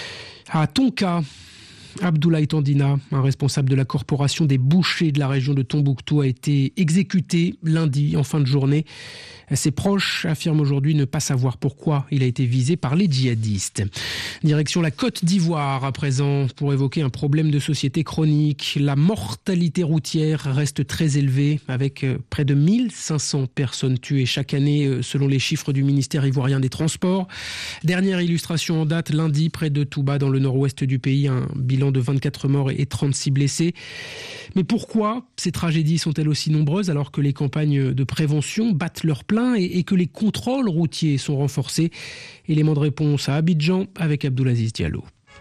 À Tonka, Abdoulaye Tandina, un responsable de la corporation des bouchers de la région de Tombouctou, a été exécuté lundi en fin de journée. Ses proches affirment aujourd'hui ne pas savoir pourquoi il a été visé par les djihadistes. Direction la Côte d'Ivoire à présent pour évoquer un problème de société chronique. La mortalité routière reste très élevée avec près de 1500 personnes tuées chaque année selon les chiffres du ministère ivoirien des Transports. Dernière illustration en date, lundi près de Touba dans le nord-ouest du pays, un bilan de 24 morts et 36 blessés. Mais pourquoi ces tragédies sont-elles aussi nombreuses alors que les campagnes de prévention battent leur plein et que les contrôles routiers sont renforcés? Élément de réponse à Abidjan avec Abdoulaziz Diallo.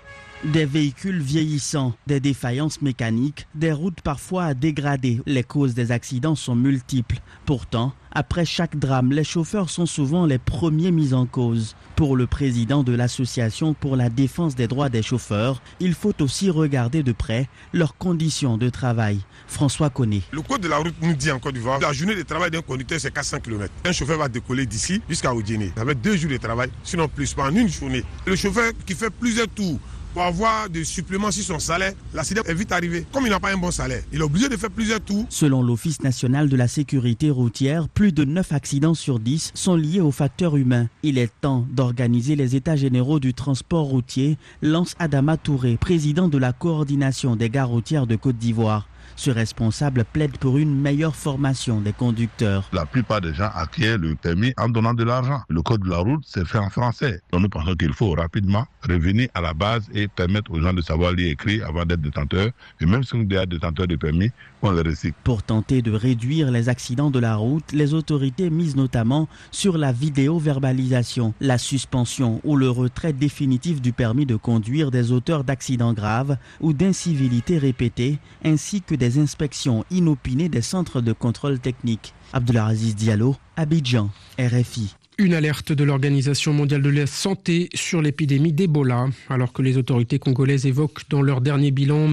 Des véhicules vieillissants, des défaillances mécaniques, des routes parfois dégradées. Les causes des accidents sont multiples. Pourtant, après chaque drame, les chauffeurs sont souvent les premiers mis en cause. Pour le président de l'Association pour la défense des droits des chauffeurs, il faut aussi regarder de près leurs conditions de travail. François Koné. Le code de la route nous dit en Côte d'Ivoire, la journée de travail d'un conducteur c'est 400 km. Un chauffeur va décoller d'ici jusqu'à Odjéné. Ça va être 2 jours de travail, sinon plus, pas en une journée. Le chauffeur qui fait plusieurs tours pour avoir des suppléments sur son salaire, l'accident est vite arrivé. Comme il n'a pas un bon salaire, il est obligé de faire plusieurs tours. Selon l'Office national de la sécurité routière, plus de 9 accidents sur 10 sont liés aux facteurs humains. Il est temps d'organiser les états généraux du transport routier, lance Adama Touré, président de la coordination des gares routières de Côte d'Ivoire. Ce responsable plaide pour une meilleure formation des conducteurs. La plupart des gens acquièrent le permis en donnant de l'argent. Le code de la route, c'est fait en français. Donc nous pensons qu'il faut rapidement revenir à la base et permettre aux gens de savoir lire et écrire avant d'être détenteurs. Et même si on est détenteur de permis, on le recycle. Pour tenter de réduire les accidents de la route, les autorités misent notamment sur la vidéo-verbalisation, la suspension ou le retrait définitif du permis de conduire des auteurs d'accidents graves ou d'incivilités répétées, ainsi que des inspections inopinées des centres de contrôle technique. Abdoulaziz Diallo, Abidjan, RFI. Une alerte de l'Organisation mondiale de la santé sur l'épidémie d'Ebola, alors que les autorités congolaises évoquent dans leur dernier bilan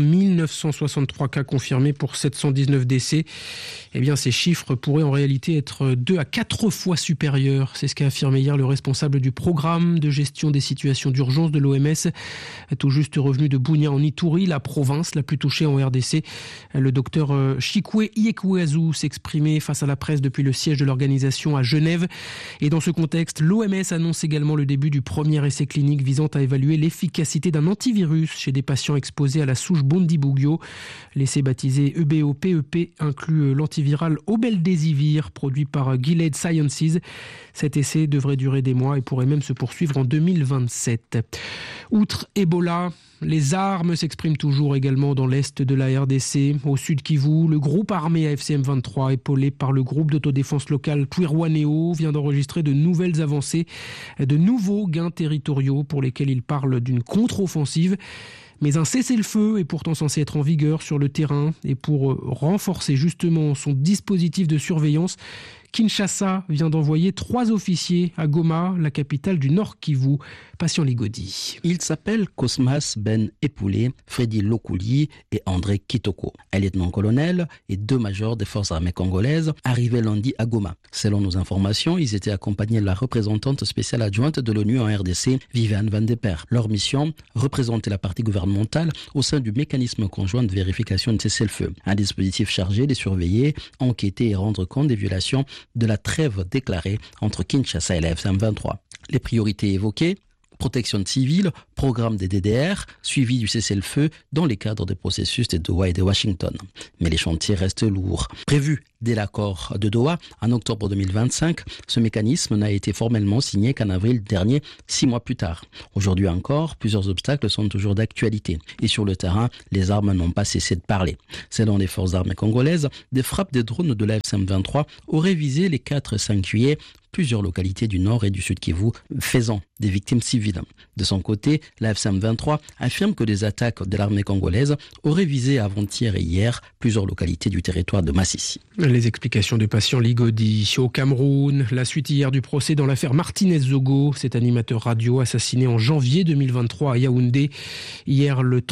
1963 cas confirmés pour 719 décès. Eh bien, ces chiffres pourraient en réalité être 2 à 4 fois supérieurs. C'est ce qu'a affirmé hier le responsable du programme de gestion des situations d'urgence de l'OMS, tout juste revenu de Bunia en Ituri, la province la plus touchée en RDC. Le docteur Chikwe Iekweazou s'exprimait face à la presse depuis le siège de l'organisation à Genève. Et dans ce contexte, l'OMS annonce également le début du premier essai clinique visant à évaluer l'efficacité d'un antivirus chez des patients exposés à la souche Bundibugyo. L'essai baptisé EBO-PEP inclut l'antiviral Obeldesivir produit par Gilead Sciences. Cet essai devrait durer des mois et pourrait même se poursuivre en 2027. Outre Ebola, les armes s'expriment toujours également dans l'est de la RDC. Au sud Kivu, le groupe armé AFC M23, épaulé par le groupe d'autodéfense local Twirwanéo, vient d'enregistrer de nouvelles avancées, de nouveaux gains territoriaux pour lesquels il parle d'une contre-offensive. Mais un cessez-le-feu est pourtant censé être en vigueur sur le terrain. Et pour renforcer justement son dispositif de surveillance, Kinshasa vient d'envoyer 3 officiers à Goma, la capitale du Nord Kivu. Patient Ligodi. Ils s'appellent Cosmas Ben Epoulé, Freddy Lokouli et André Kitoko. Un lieutenant-colonel et 2 majors des forces armées congolaises arrivaient lundi à Goma. Selon nos informations, ils étaient accompagnés de la représentante spéciale adjointe de l'ONU en RDC, Viviane Van de Per. Leur mission, représenter la partie gouvernementale au sein du mécanisme conjoint de vérification de cessez-le-feu. Un dispositif chargé de surveiller, enquêter et rendre compte des violations de la trêve déclarée entre Kinshasa et la FCM23. Les priorités évoquées: protection civile, programme des DDR, suivi du cessez-le-feu dans les cadres des processus de Doha et de Washington. Mais les chantiers restent lourds. Prévu dès l'accord de Doha, en octobre 2025, ce mécanisme n'a été formellement signé qu'en avril dernier, 6 mois plus tard. Aujourd'hui encore, plusieurs obstacles sont toujours d'actualité. Et sur le terrain, les armes n'ont pas cessé de parler. Selon les forces armées congolaises, des frappes des drones de la F-23 auraient visé les 4 et 5 juillet plusieurs localités du nord et du sud Kivu, faisant des victimes civiles. De son côté, la F-23 affirme que des attaques de l'armée congolaise auraient visé avant-hier et hier plusieurs localités du territoire de Massissi. Les explications de Patient Ligodi. Au Cameroun, la suite hier du procès dans l'affaire Martinez-Zogo, cet animateur radio assassiné en janvier 2023 à Yaoundé. Hier, le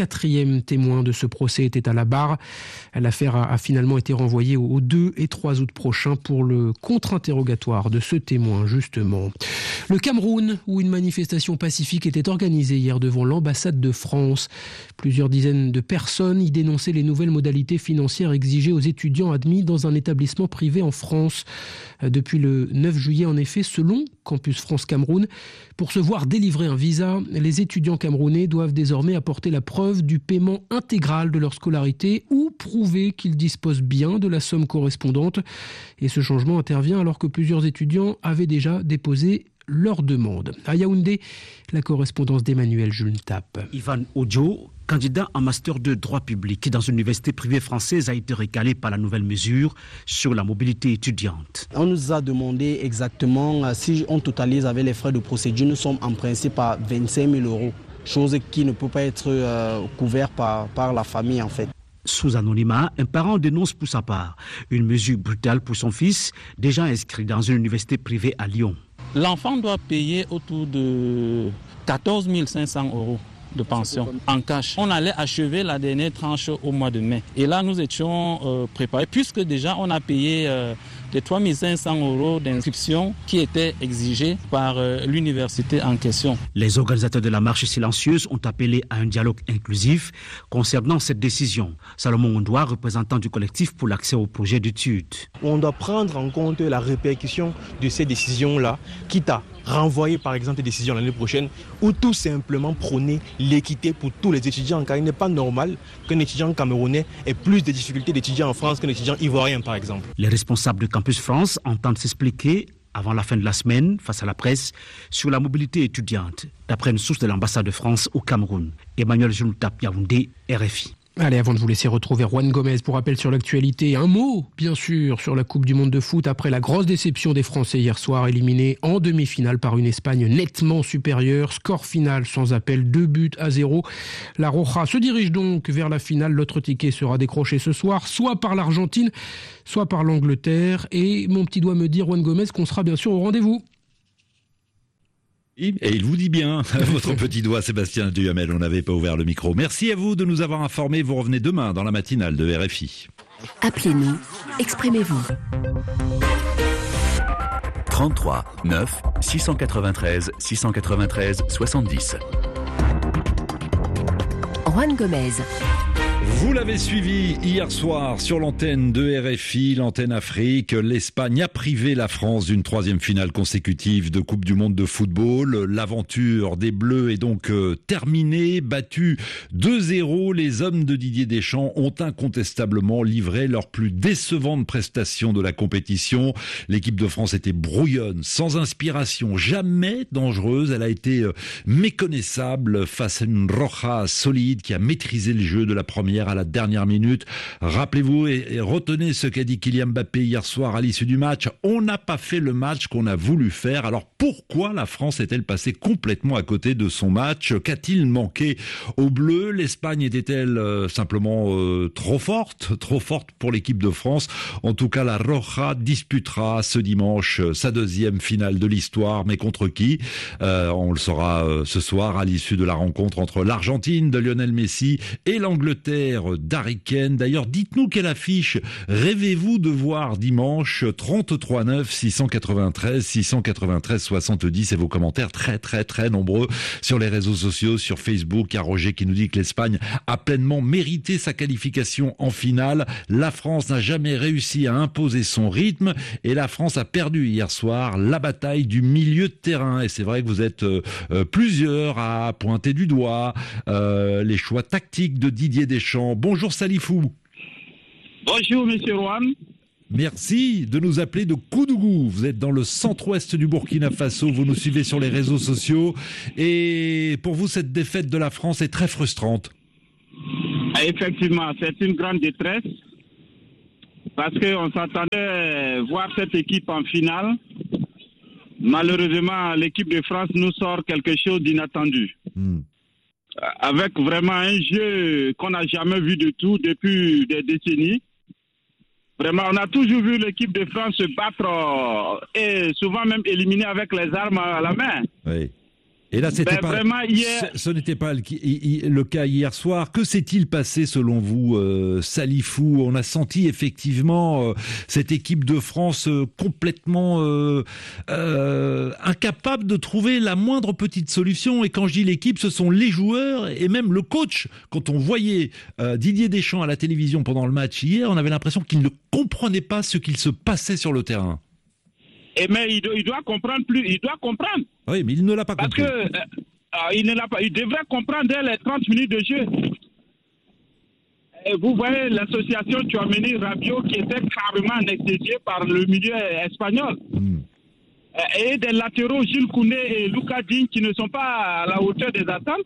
34e témoin de ce procès était à la barre. L'affaire a finalement été renvoyée aux 2 et 3 août prochains pour le contre-interrogatoire de ce témoin, justement. Le Cameroun, où une manifestation pacifique était organisée hier devant l'ambassade de France. Plusieurs dizaines de personnes y dénonçaient les nouvelles modalités financières exigées aux étudiants admis dans un établissement privé en France. Depuis le 9 juillet, en effet, selon Campus France Cameroun, pour se voir délivrer un visa, les étudiants camerounais doivent désormais apporter la preuve du paiement intégral de leur scolarité ou prouver qu'ils disposent bien de la somme correspondante. Et ce changement intervient alors que plusieurs étudiants avaient déjà déposé leur demande. À Yaoundé, la correspondance d'Emmanuel Jules-Tape. Ivan Ojo, candidat en master de droit public dans une université privée française, a été recalé par la nouvelle mesure sur la mobilité étudiante. On nous a demandé exactement si on totalise avec les frais de procédure, nous sommes en principe à 25 000 €, chose qui ne peut pas être couverte par la famille en fait. Sous anonymat, un parent dénonce pour sa part une mesure brutale pour son fils, déjà inscrit dans une université privée à Lyon. L'enfant doit payer autour de 14 500 € de pension en cash. On allait achever la dernière tranche au mois de mai. Et là, nous étions préparés, puisque déjà on a payé les 3 500 € d'inscription qui étaient exigés par l'université en question. Les organisateurs de la marche silencieuse ont appelé à un dialogue inclusif concernant cette décision. Salomon Ondoa, représentant du collectif pour l'accès au projet d'études. On doit prendre en compte la répercussion de ces décisions-là, quitte à renvoyer par exemple des décisions l'année prochaine ou tout simplement prôner l'équité pour tous les étudiants, car il n'est pas normal qu'un étudiant camerounais ait plus de difficultés d'étudier en France qu'un étudiant ivoirien par exemple. Les responsables de Campus France entendent s'expliquer avant la fin de la semaine face à la presse sur la mobilité étudiante, d'après une source de l'ambassade de France au Cameroun. Emmanuel Jules-Tape, Yaoundé, RFI. Allez, avant de vous laisser retrouver Juan Gomez pour rappel sur l'actualité, un mot, bien sûr, sur la Coupe du Monde de foot après la grosse déception des Français hier soir, éliminés en demi-finale par une Espagne nettement supérieure. Score final sans appel, 2-0. La Roja se dirige donc vers la finale. L'autre ticket sera décroché ce soir, soit par l'Argentine, soit par l'Angleterre. Et mon petit doigt me dit, Juan Gomez, qu'on sera bien sûr au rendez-vous. Et il vous dit bien, votre petit doigt, Sébastien Duhamel, on n'avait pas ouvert le micro. Merci à vous de nous avoir informés. Vous revenez demain dans la matinale de RFI. Appelez-nous, exprimez-vous. 33 9 693 693 70. Juan Gomez. Vous l'avez suivi hier soir sur l'antenne de RFI, l'antenne Afrique. L'Espagne a privé la France d'une 3e finale consécutive de Coupe du Monde de football. L'aventure des Bleus est donc terminée. Battus 2-0, les hommes de Didier Deschamps ont incontestablement livré leur plus décevante prestation de la compétition. L'équipe de France était brouillonne, sans inspiration, jamais dangereuse. Elle a été méconnaissable face à une Roja solide qui a maîtrisé le jeu de la première à la dernière minute. Rappelez-vous et retenez ce qu'a dit Kylian Mbappé hier soir à l'issue du match. On n'a pas fait le match qu'on a voulu faire. Alors pourquoi la France est-elle passée complètement à côté de son match? Qu'a-t-il manqué aux Bleus? L'Espagne était-elle simplement trop forte pour l'équipe de France? En tout cas, la Roja disputera ce dimanche sa 2e finale de l'histoire. Mais contre qui? On le saura ce soir à l'issue de la rencontre entre l'Argentine de Lionel Messi et l'Angleterre guerre d'Harry D'ailleurs, dites-nous quelle affiche rêvez-vous de voir dimanche 33 9 693 693 70 et vos commentaires très nombreux sur les réseaux sociaux, sur Facebook. Il y a Roger qui nous dit que l'Espagne a pleinement mérité sa qualification en finale. La France n'a jamais réussi à imposer son rythme et la France a perdu hier soir la bataille du milieu de terrain. Et c'est vrai que vous êtes plusieurs à pointer du doigt les choix tactiques de Didier Deschamps. Bonjour Salifou. Bonjour Monsieur Rohan. Merci de nous appeler de Koudougou. Vous êtes dans le centre-ouest du Burkina Faso. Vous nous suivez sur les réseaux sociaux. Et pour vous, cette défaite de la France est très frustrante. Effectivement, c'est une grande détresse. Parce qu'on s'attendait voir cette équipe en finale. Malheureusement, l'équipe de France nous sort quelque chose d'inattendu. Avec vraiment un jeu qu'on n'a jamais vu du tout depuis des décennies. Vraiment, on a toujours vu l'équipe de France se battre et souvent même éliminer avec les armes à la main. Oui. Et là, ce n'était pas le cas hier soir. Que s'est-il passé selon vous, Salifou? On a senti effectivement cette équipe de France complètement incapable de trouver la moindre petite solution. Et quand je dis l'équipe, ce sont les joueurs et même le coach. Quand on voyait Didier Deschamps à la télévision pendant le match hier, on avait l'impression qu'il ne comprenait pas ce qu'il se passait sur le terrain. Mais il doit comprendre il doit comprendre. Oui, mais il ne l'a pas compris. Parce que il devrait comprendre dès les 30 minutes de jeu. Et vous voyez l'association Tchouaméni Rabiot qui était carrément anesthésiée par le milieu espagnol. Et des latéraux Jules Koundé et Lucas Digne qui ne sont pas à la hauteur des attentes.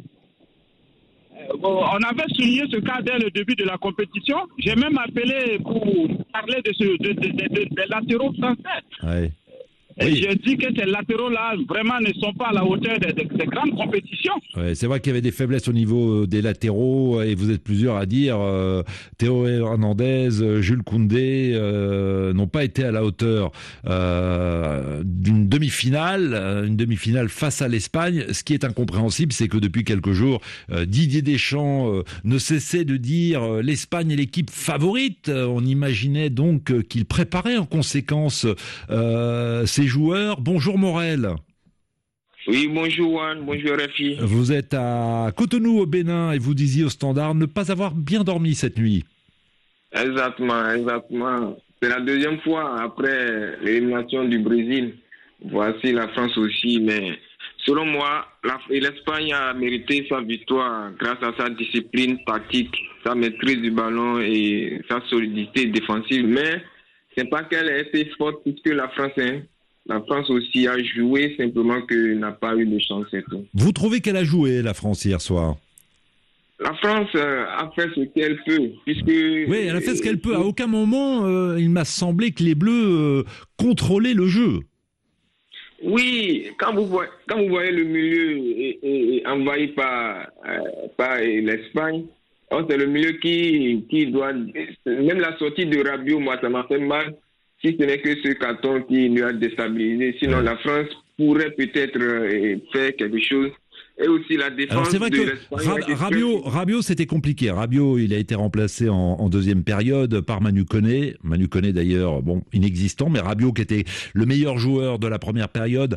On avait souligné ce cas dès le début de la compétition. J'ai même appelé pour parler des latéraux français. Ouais. Oui. Je dis que ces latéraux-là, vraiment, ne sont pas à la hauteur des grandes compétitions. Ouais, c'est vrai qu'il y avait des faiblesses au niveau des latéraux, et vous êtes plusieurs à dire Théo Hernandez, Jules Koundé n'ont pas été à la hauteur d'une demi-finale face à l'Espagne. Ce qui est incompréhensible, c'est que depuis quelques jours, Didier Deschamps ne cessait de dire l'Espagne est l'équipe favorite. On imaginait donc qu'il préparait en conséquence ses joueurs. Bonjour Morel. Oui, bonjour Juan, bonjour Rafi. Vous êtes à Cotonou au Bénin et vous disiez au Standard ne pas avoir bien dormi cette nuit. Exactement. C'est la deuxième fois après l'élimination du Brésil. Voici la France aussi, mais selon moi, l'Espagne a mérité sa victoire grâce à sa discipline tactique, sa maîtrise du ballon et sa solidité défensive. Mais c'est pas qu'elle a été forte puisque la France aussi a joué, simplement qu'elle n'a pas eu de chance et tout. Vous trouvez qu'elle a joué, la France, hier soir? La France a fait ce qu'elle peut, puisque... Oui, elle a fait ce qu'elle peut. À aucun moment, il m'a semblé que les Bleus contrôlaient le jeu. Oui, quand vous voyez le milieu envahi par l'Espagne, c'est le milieu qui doit... Même la sortie de Rabiot, moi, ça m'a fait mal. Si ce n'est que ce carton qui lui a déstabilisé. Sinon, la France pourrait peut-être faire quelque chose. Et aussi la défense. Alors c'est vrai que Rabiot c'était compliqué. Rabiot, il a été remplacé en deuxième période par Manu Koné. Manu Koné d'ailleurs, bon, inexistant, mais Rabiot qui était le meilleur joueur de la première période.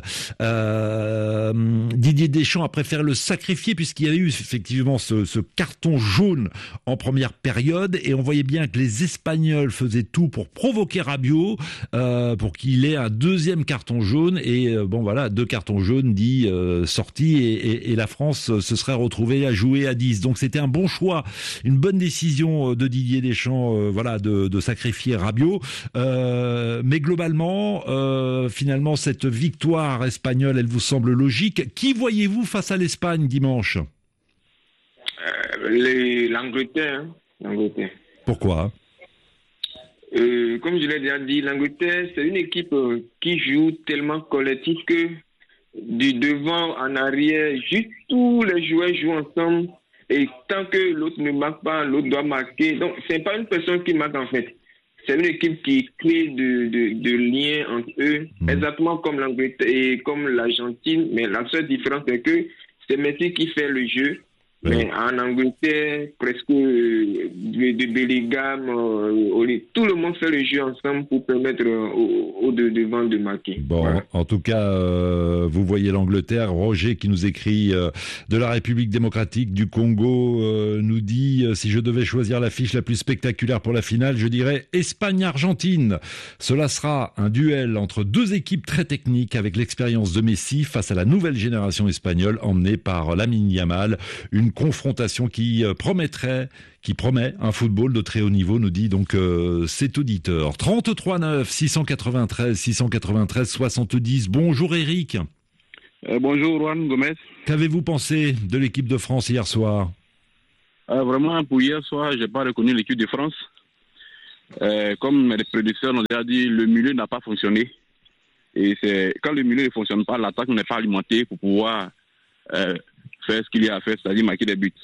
Didier Deschamps a préféré le sacrifier puisqu'il y avait eu effectivement ce carton jaune en première période et on voyait bien que les Espagnols faisaient tout pour provoquer Rabiot pour qu'il ait un deuxième carton jaune et bon voilà, 2 cartons jaunes dit sortie et la France se serait retrouvée à jouer à 10. Donc c'était un bon choix, une bonne décision de Didier Deschamps de sacrifier Rabiot. Mais globalement, finalement, cette victoire espagnole, elle vous semble logique. Qui voyez-vous face à l'Espagne dimanche? L'Angleterre. Pourquoi? Comme je l'ai déjà dit, l'Angleterre, c'est une équipe qui joue tellement collectif que du devant en arrière, juste tous les joueurs jouent ensemble et tant que l'autre ne marque pas, l'autre doit marquer. Donc, c'est pas une personne qui marque en fait. C'est une équipe qui crée de liens entre eux, exactement comme l'Angleterre et comme l'Argentine. Mais la seule différence, c'est que c'est Messi qui fait le jeu Oui. Mais en Angleterre, presque de Bellingham, tout le monde fait le jeu ensemble pour permettre aux deux devant de marquer. Bon, voilà. En tout cas, vous voyez l'Angleterre. Roger qui nous écrit de la République démocratique du Congo nous dit si je devais choisir l'affiche la plus spectaculaire pour la finale, je dirais Espagne-Argentine. Cela sera un duel entre deux équipes très techniques avec l'expérience de Messi face à la nouvelle génération espagnole emmenée par Lamine Yamal. Une confrontation qui promet un football de très haut niveau, nous dit donc cet auditeur. 33 9 693 70. Bonjour Eric. Bonjour Juan Gomez. Qu'avez-vous pensé de l'équipe de France hier soir? Vraiment, pour hier soir, je n'ai pas reconnu l'équipe de France. Comme mes prédécesseurs l'ont déjà dit, le milieu n'a pas fonctionné. Et quand le milieu ne fonctionne pas, l'attaque n'est pas alimentée pour pouvoir faire ce qu'il y a à faire, c'est-à-dire marquer des buts.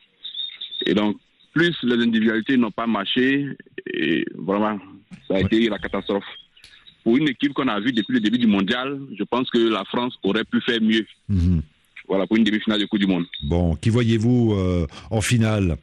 Et donc, plus les individualités n'ont pas marché, et vraiment, ça a été la catastrophe. Pour une équipe qu'on a vue depuis le début du mondial, je pense que la France aurait pu faire mieux. Voilà, pour une demi-finale de Coupe du Monde. Bon, qui voyez-vous en finale,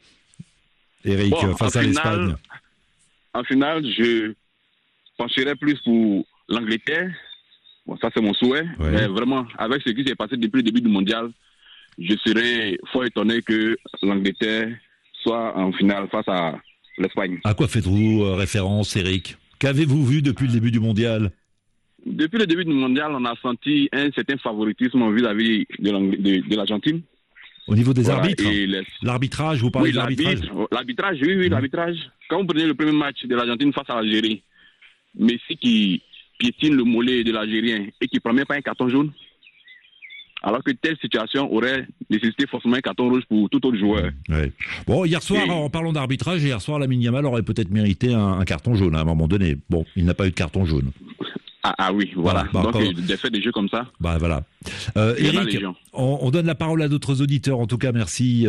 Eric, face à l'Espagne? En finale, je pencherais plus pour l'Angleterre. Bon, ça c'est mon souhait. Ouais. Mais vraiment, avec ce qui s'est passé depuis le début du mondial, je serais fort étonné que l'Angleterre soit en finale face à l'Espagne. À quoi faites-vous référence, Eric? Qu'avez-vous vu depuis le début du mondial? Depuis le début du mondial, on a senti un certain favoritisme vis-à-vis de l'Argentine. Au niveau des arbitres? L'arbitrage, vous parlez de l'arbitrage? L'arbitrage, oui, l'arbitrage. Quand vous prenez le premier match de l'Argentine face à l'Algérie, Messi qui piétine le mollet de l'Algérien et qui ne prend même pas un carton jaune, alors que telle situation aurait nécessité forcément un carton rouge pour tout autre joueur. Ouais. Bon, hier soir, en parlant d'arbitrage, hier soir, Lamine Yamal aurait peut-être mérité un carton jaune à un moment donné. Bon, il n'a pas eu de carton jaune. Ah oui, voilà. Donc, des faits de jeux comme ça. Bah voilà. Eric, on donne la parole à d'autres auditeurs. En tout cas, merci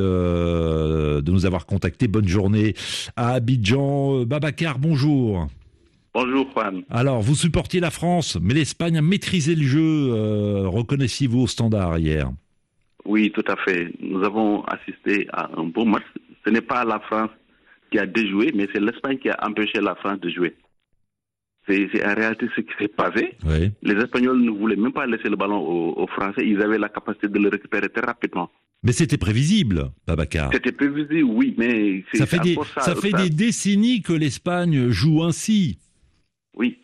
de nous avoir contactés. Bonne journée à Abidjan. Babacar, bonjour. Bonjour Juan. Alors, vous supportiez la France, mais l'Espagne a maîtrisé le jeu. Reconnaissez-vous au standard hier? Oui, tout à fait. Nous avons assisté à un beau match. Ce n'est pas la France qui a déjoué, mais c'est l'Espagne qui a empêché la France de jouer. C'est en réalité ce qui s'est passé. Oui. Les Espagnols ne voulaient même pas laisser le ballon aux Français. Ils avaient la capacité de le récupérer très rapidement. Mais c'était prévisible, Babacar. C'était prévisible, oui, mais... Ça fait des décennies que l'Espagne joue ainsi. Oui,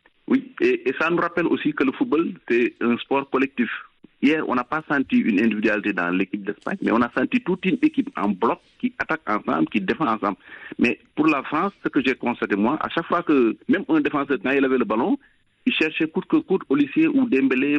et ça nous rappelle aussi que le football, c'est un sport collectif. Hier, on n'a pas senti une individualité dans l'équipe d'Espagne, mais on a senti toute une équipe en bloc qui attaque ensemble, qui défend ensemble. Mais pour la France, ce que j'ai constaté moi, à chaque fois que même un défenseur, quand il avait le ballon, il cherchait coûte que coûte Olysée ou Dembélé,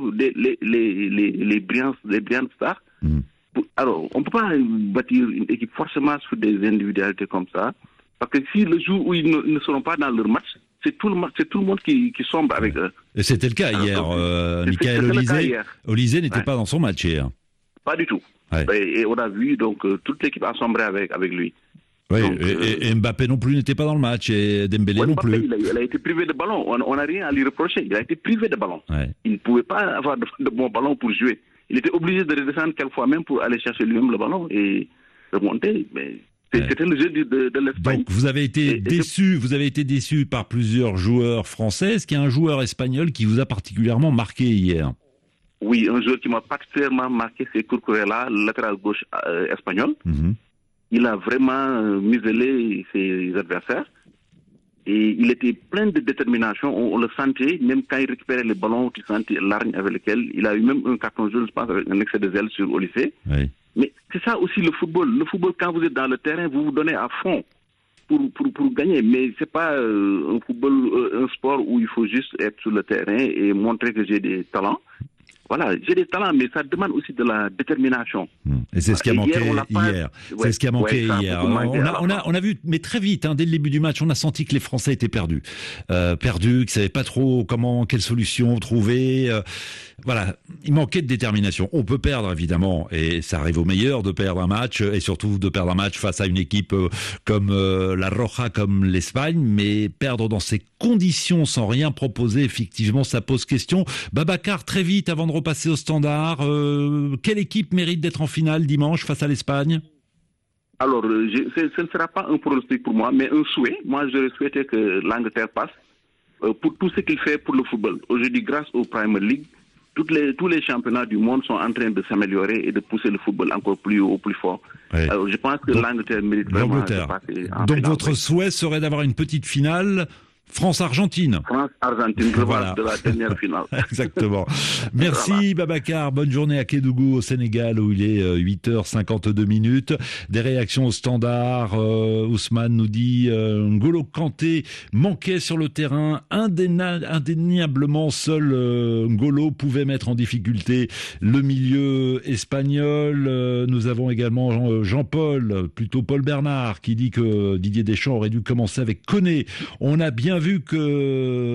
les brillantes stars. Alors, on ne peut pas bâtir une équipe forcément sur des individualités comme ça, parce que si le jour où ils ne seront pas dans leur match, c'est tout le monde qui sombre avec eux. Et c'était le cas hier. Michael Olysée n'était pas dans son match hier. Pas du tout. Ouais. Et on a vu donc toute l'équipe a sombré avec lui. Oui, donc, et Mbappé non plus n'était pas dans le match, et Dembélé non plus. Il a été privé de ballon. On n'a rien à lui reprocher. Il a été privé de ballon. Ouais. Il ne pouvait pas avoir de bon ballon pour jouer. Il était obligé de redescendre quelquefois même pour aller chercher lui-même le ballon et remonter. Mais c'était le jeu de l'Espagne. Donc vous avez été déçu par plusieurs joueurs français. Est-ce qu'il y a un joueur espagnol qui vous a particulièrement marqué hier? Oui, un joueur qui m'a particulièrement marqué, c'est Cucurella, le latéral gauche espagnol. Il a vraiment muselé ses adversaires. Et il était plein de détermination, on le sentait, même quand il récupérait les ballons, tu sentais l'argne avec lequel il a eu même un carton jaune, je pense, avec un excès de zèle sur Olysée. Oui. Mais c'est ça aussi le football. Le football, quand vous êtes dans le terrain, vous vous donnez à fond pour gagner. Mais c'est pas un football, un sport où il faut juste être sur le terrain et montrer que j'ai des talents. Voilà, j'ai des talents, mais ça demande aussi de la détermination. Et c'est ce qui a manqué hier. C'est ce qui a manqué hier. On a vu, mais très vite, dès le début du match, on a senti que les Français étaient perdus. Qu'ils ne savaient pas trop quelle solution trouver. Voilà, il manquait de détermination. On peut perdre, évidemment, et ça arrive aux meilleurs de perdre un match, et surtout de perdre un match face à une équipe comme la Roja, comme l'Espagne, mais perdre dans ces conditions sans rien proposer, effectivement, ça pose question. Babacar, très vite, avant de repasser au standard, quelle équipe mérite d'être en finale dimanche face à l'Espagne? Alors, ce ne sera pas un pronostic pour moi, mais un souhait. Moi, j'aurais souhaité que l'Angleterre passe pour tout ce qu'il fait pour le football. Aujourd'hui, grâce au Premier League, tous les championnats du monde sont en train de s'améliorer et de pousser le football encore plus haut, plus fort. Oui. Je pense que l'Angleterre mérite vraiment de passer en Donc finale. votre souhait serait d'avoir une petite finale France-Argentine. France-Argentine, revanche de la dernière finale. Exactement. Merci Babacar, bonne journée à Kédougou au Sénégal où il est 8h52. Des réactions au standard. Ousmane nous dit N'Golo Kanté manquait sur le terrain. Indéniablement seul N'Golo pouvait mettre en difficulté le milieu espagnol. Nous avons également Jean-Paul, plutôt Paul Bernard, qui dit que Didier Deschamps aurait dû commencer avec Koné. On a bien vu que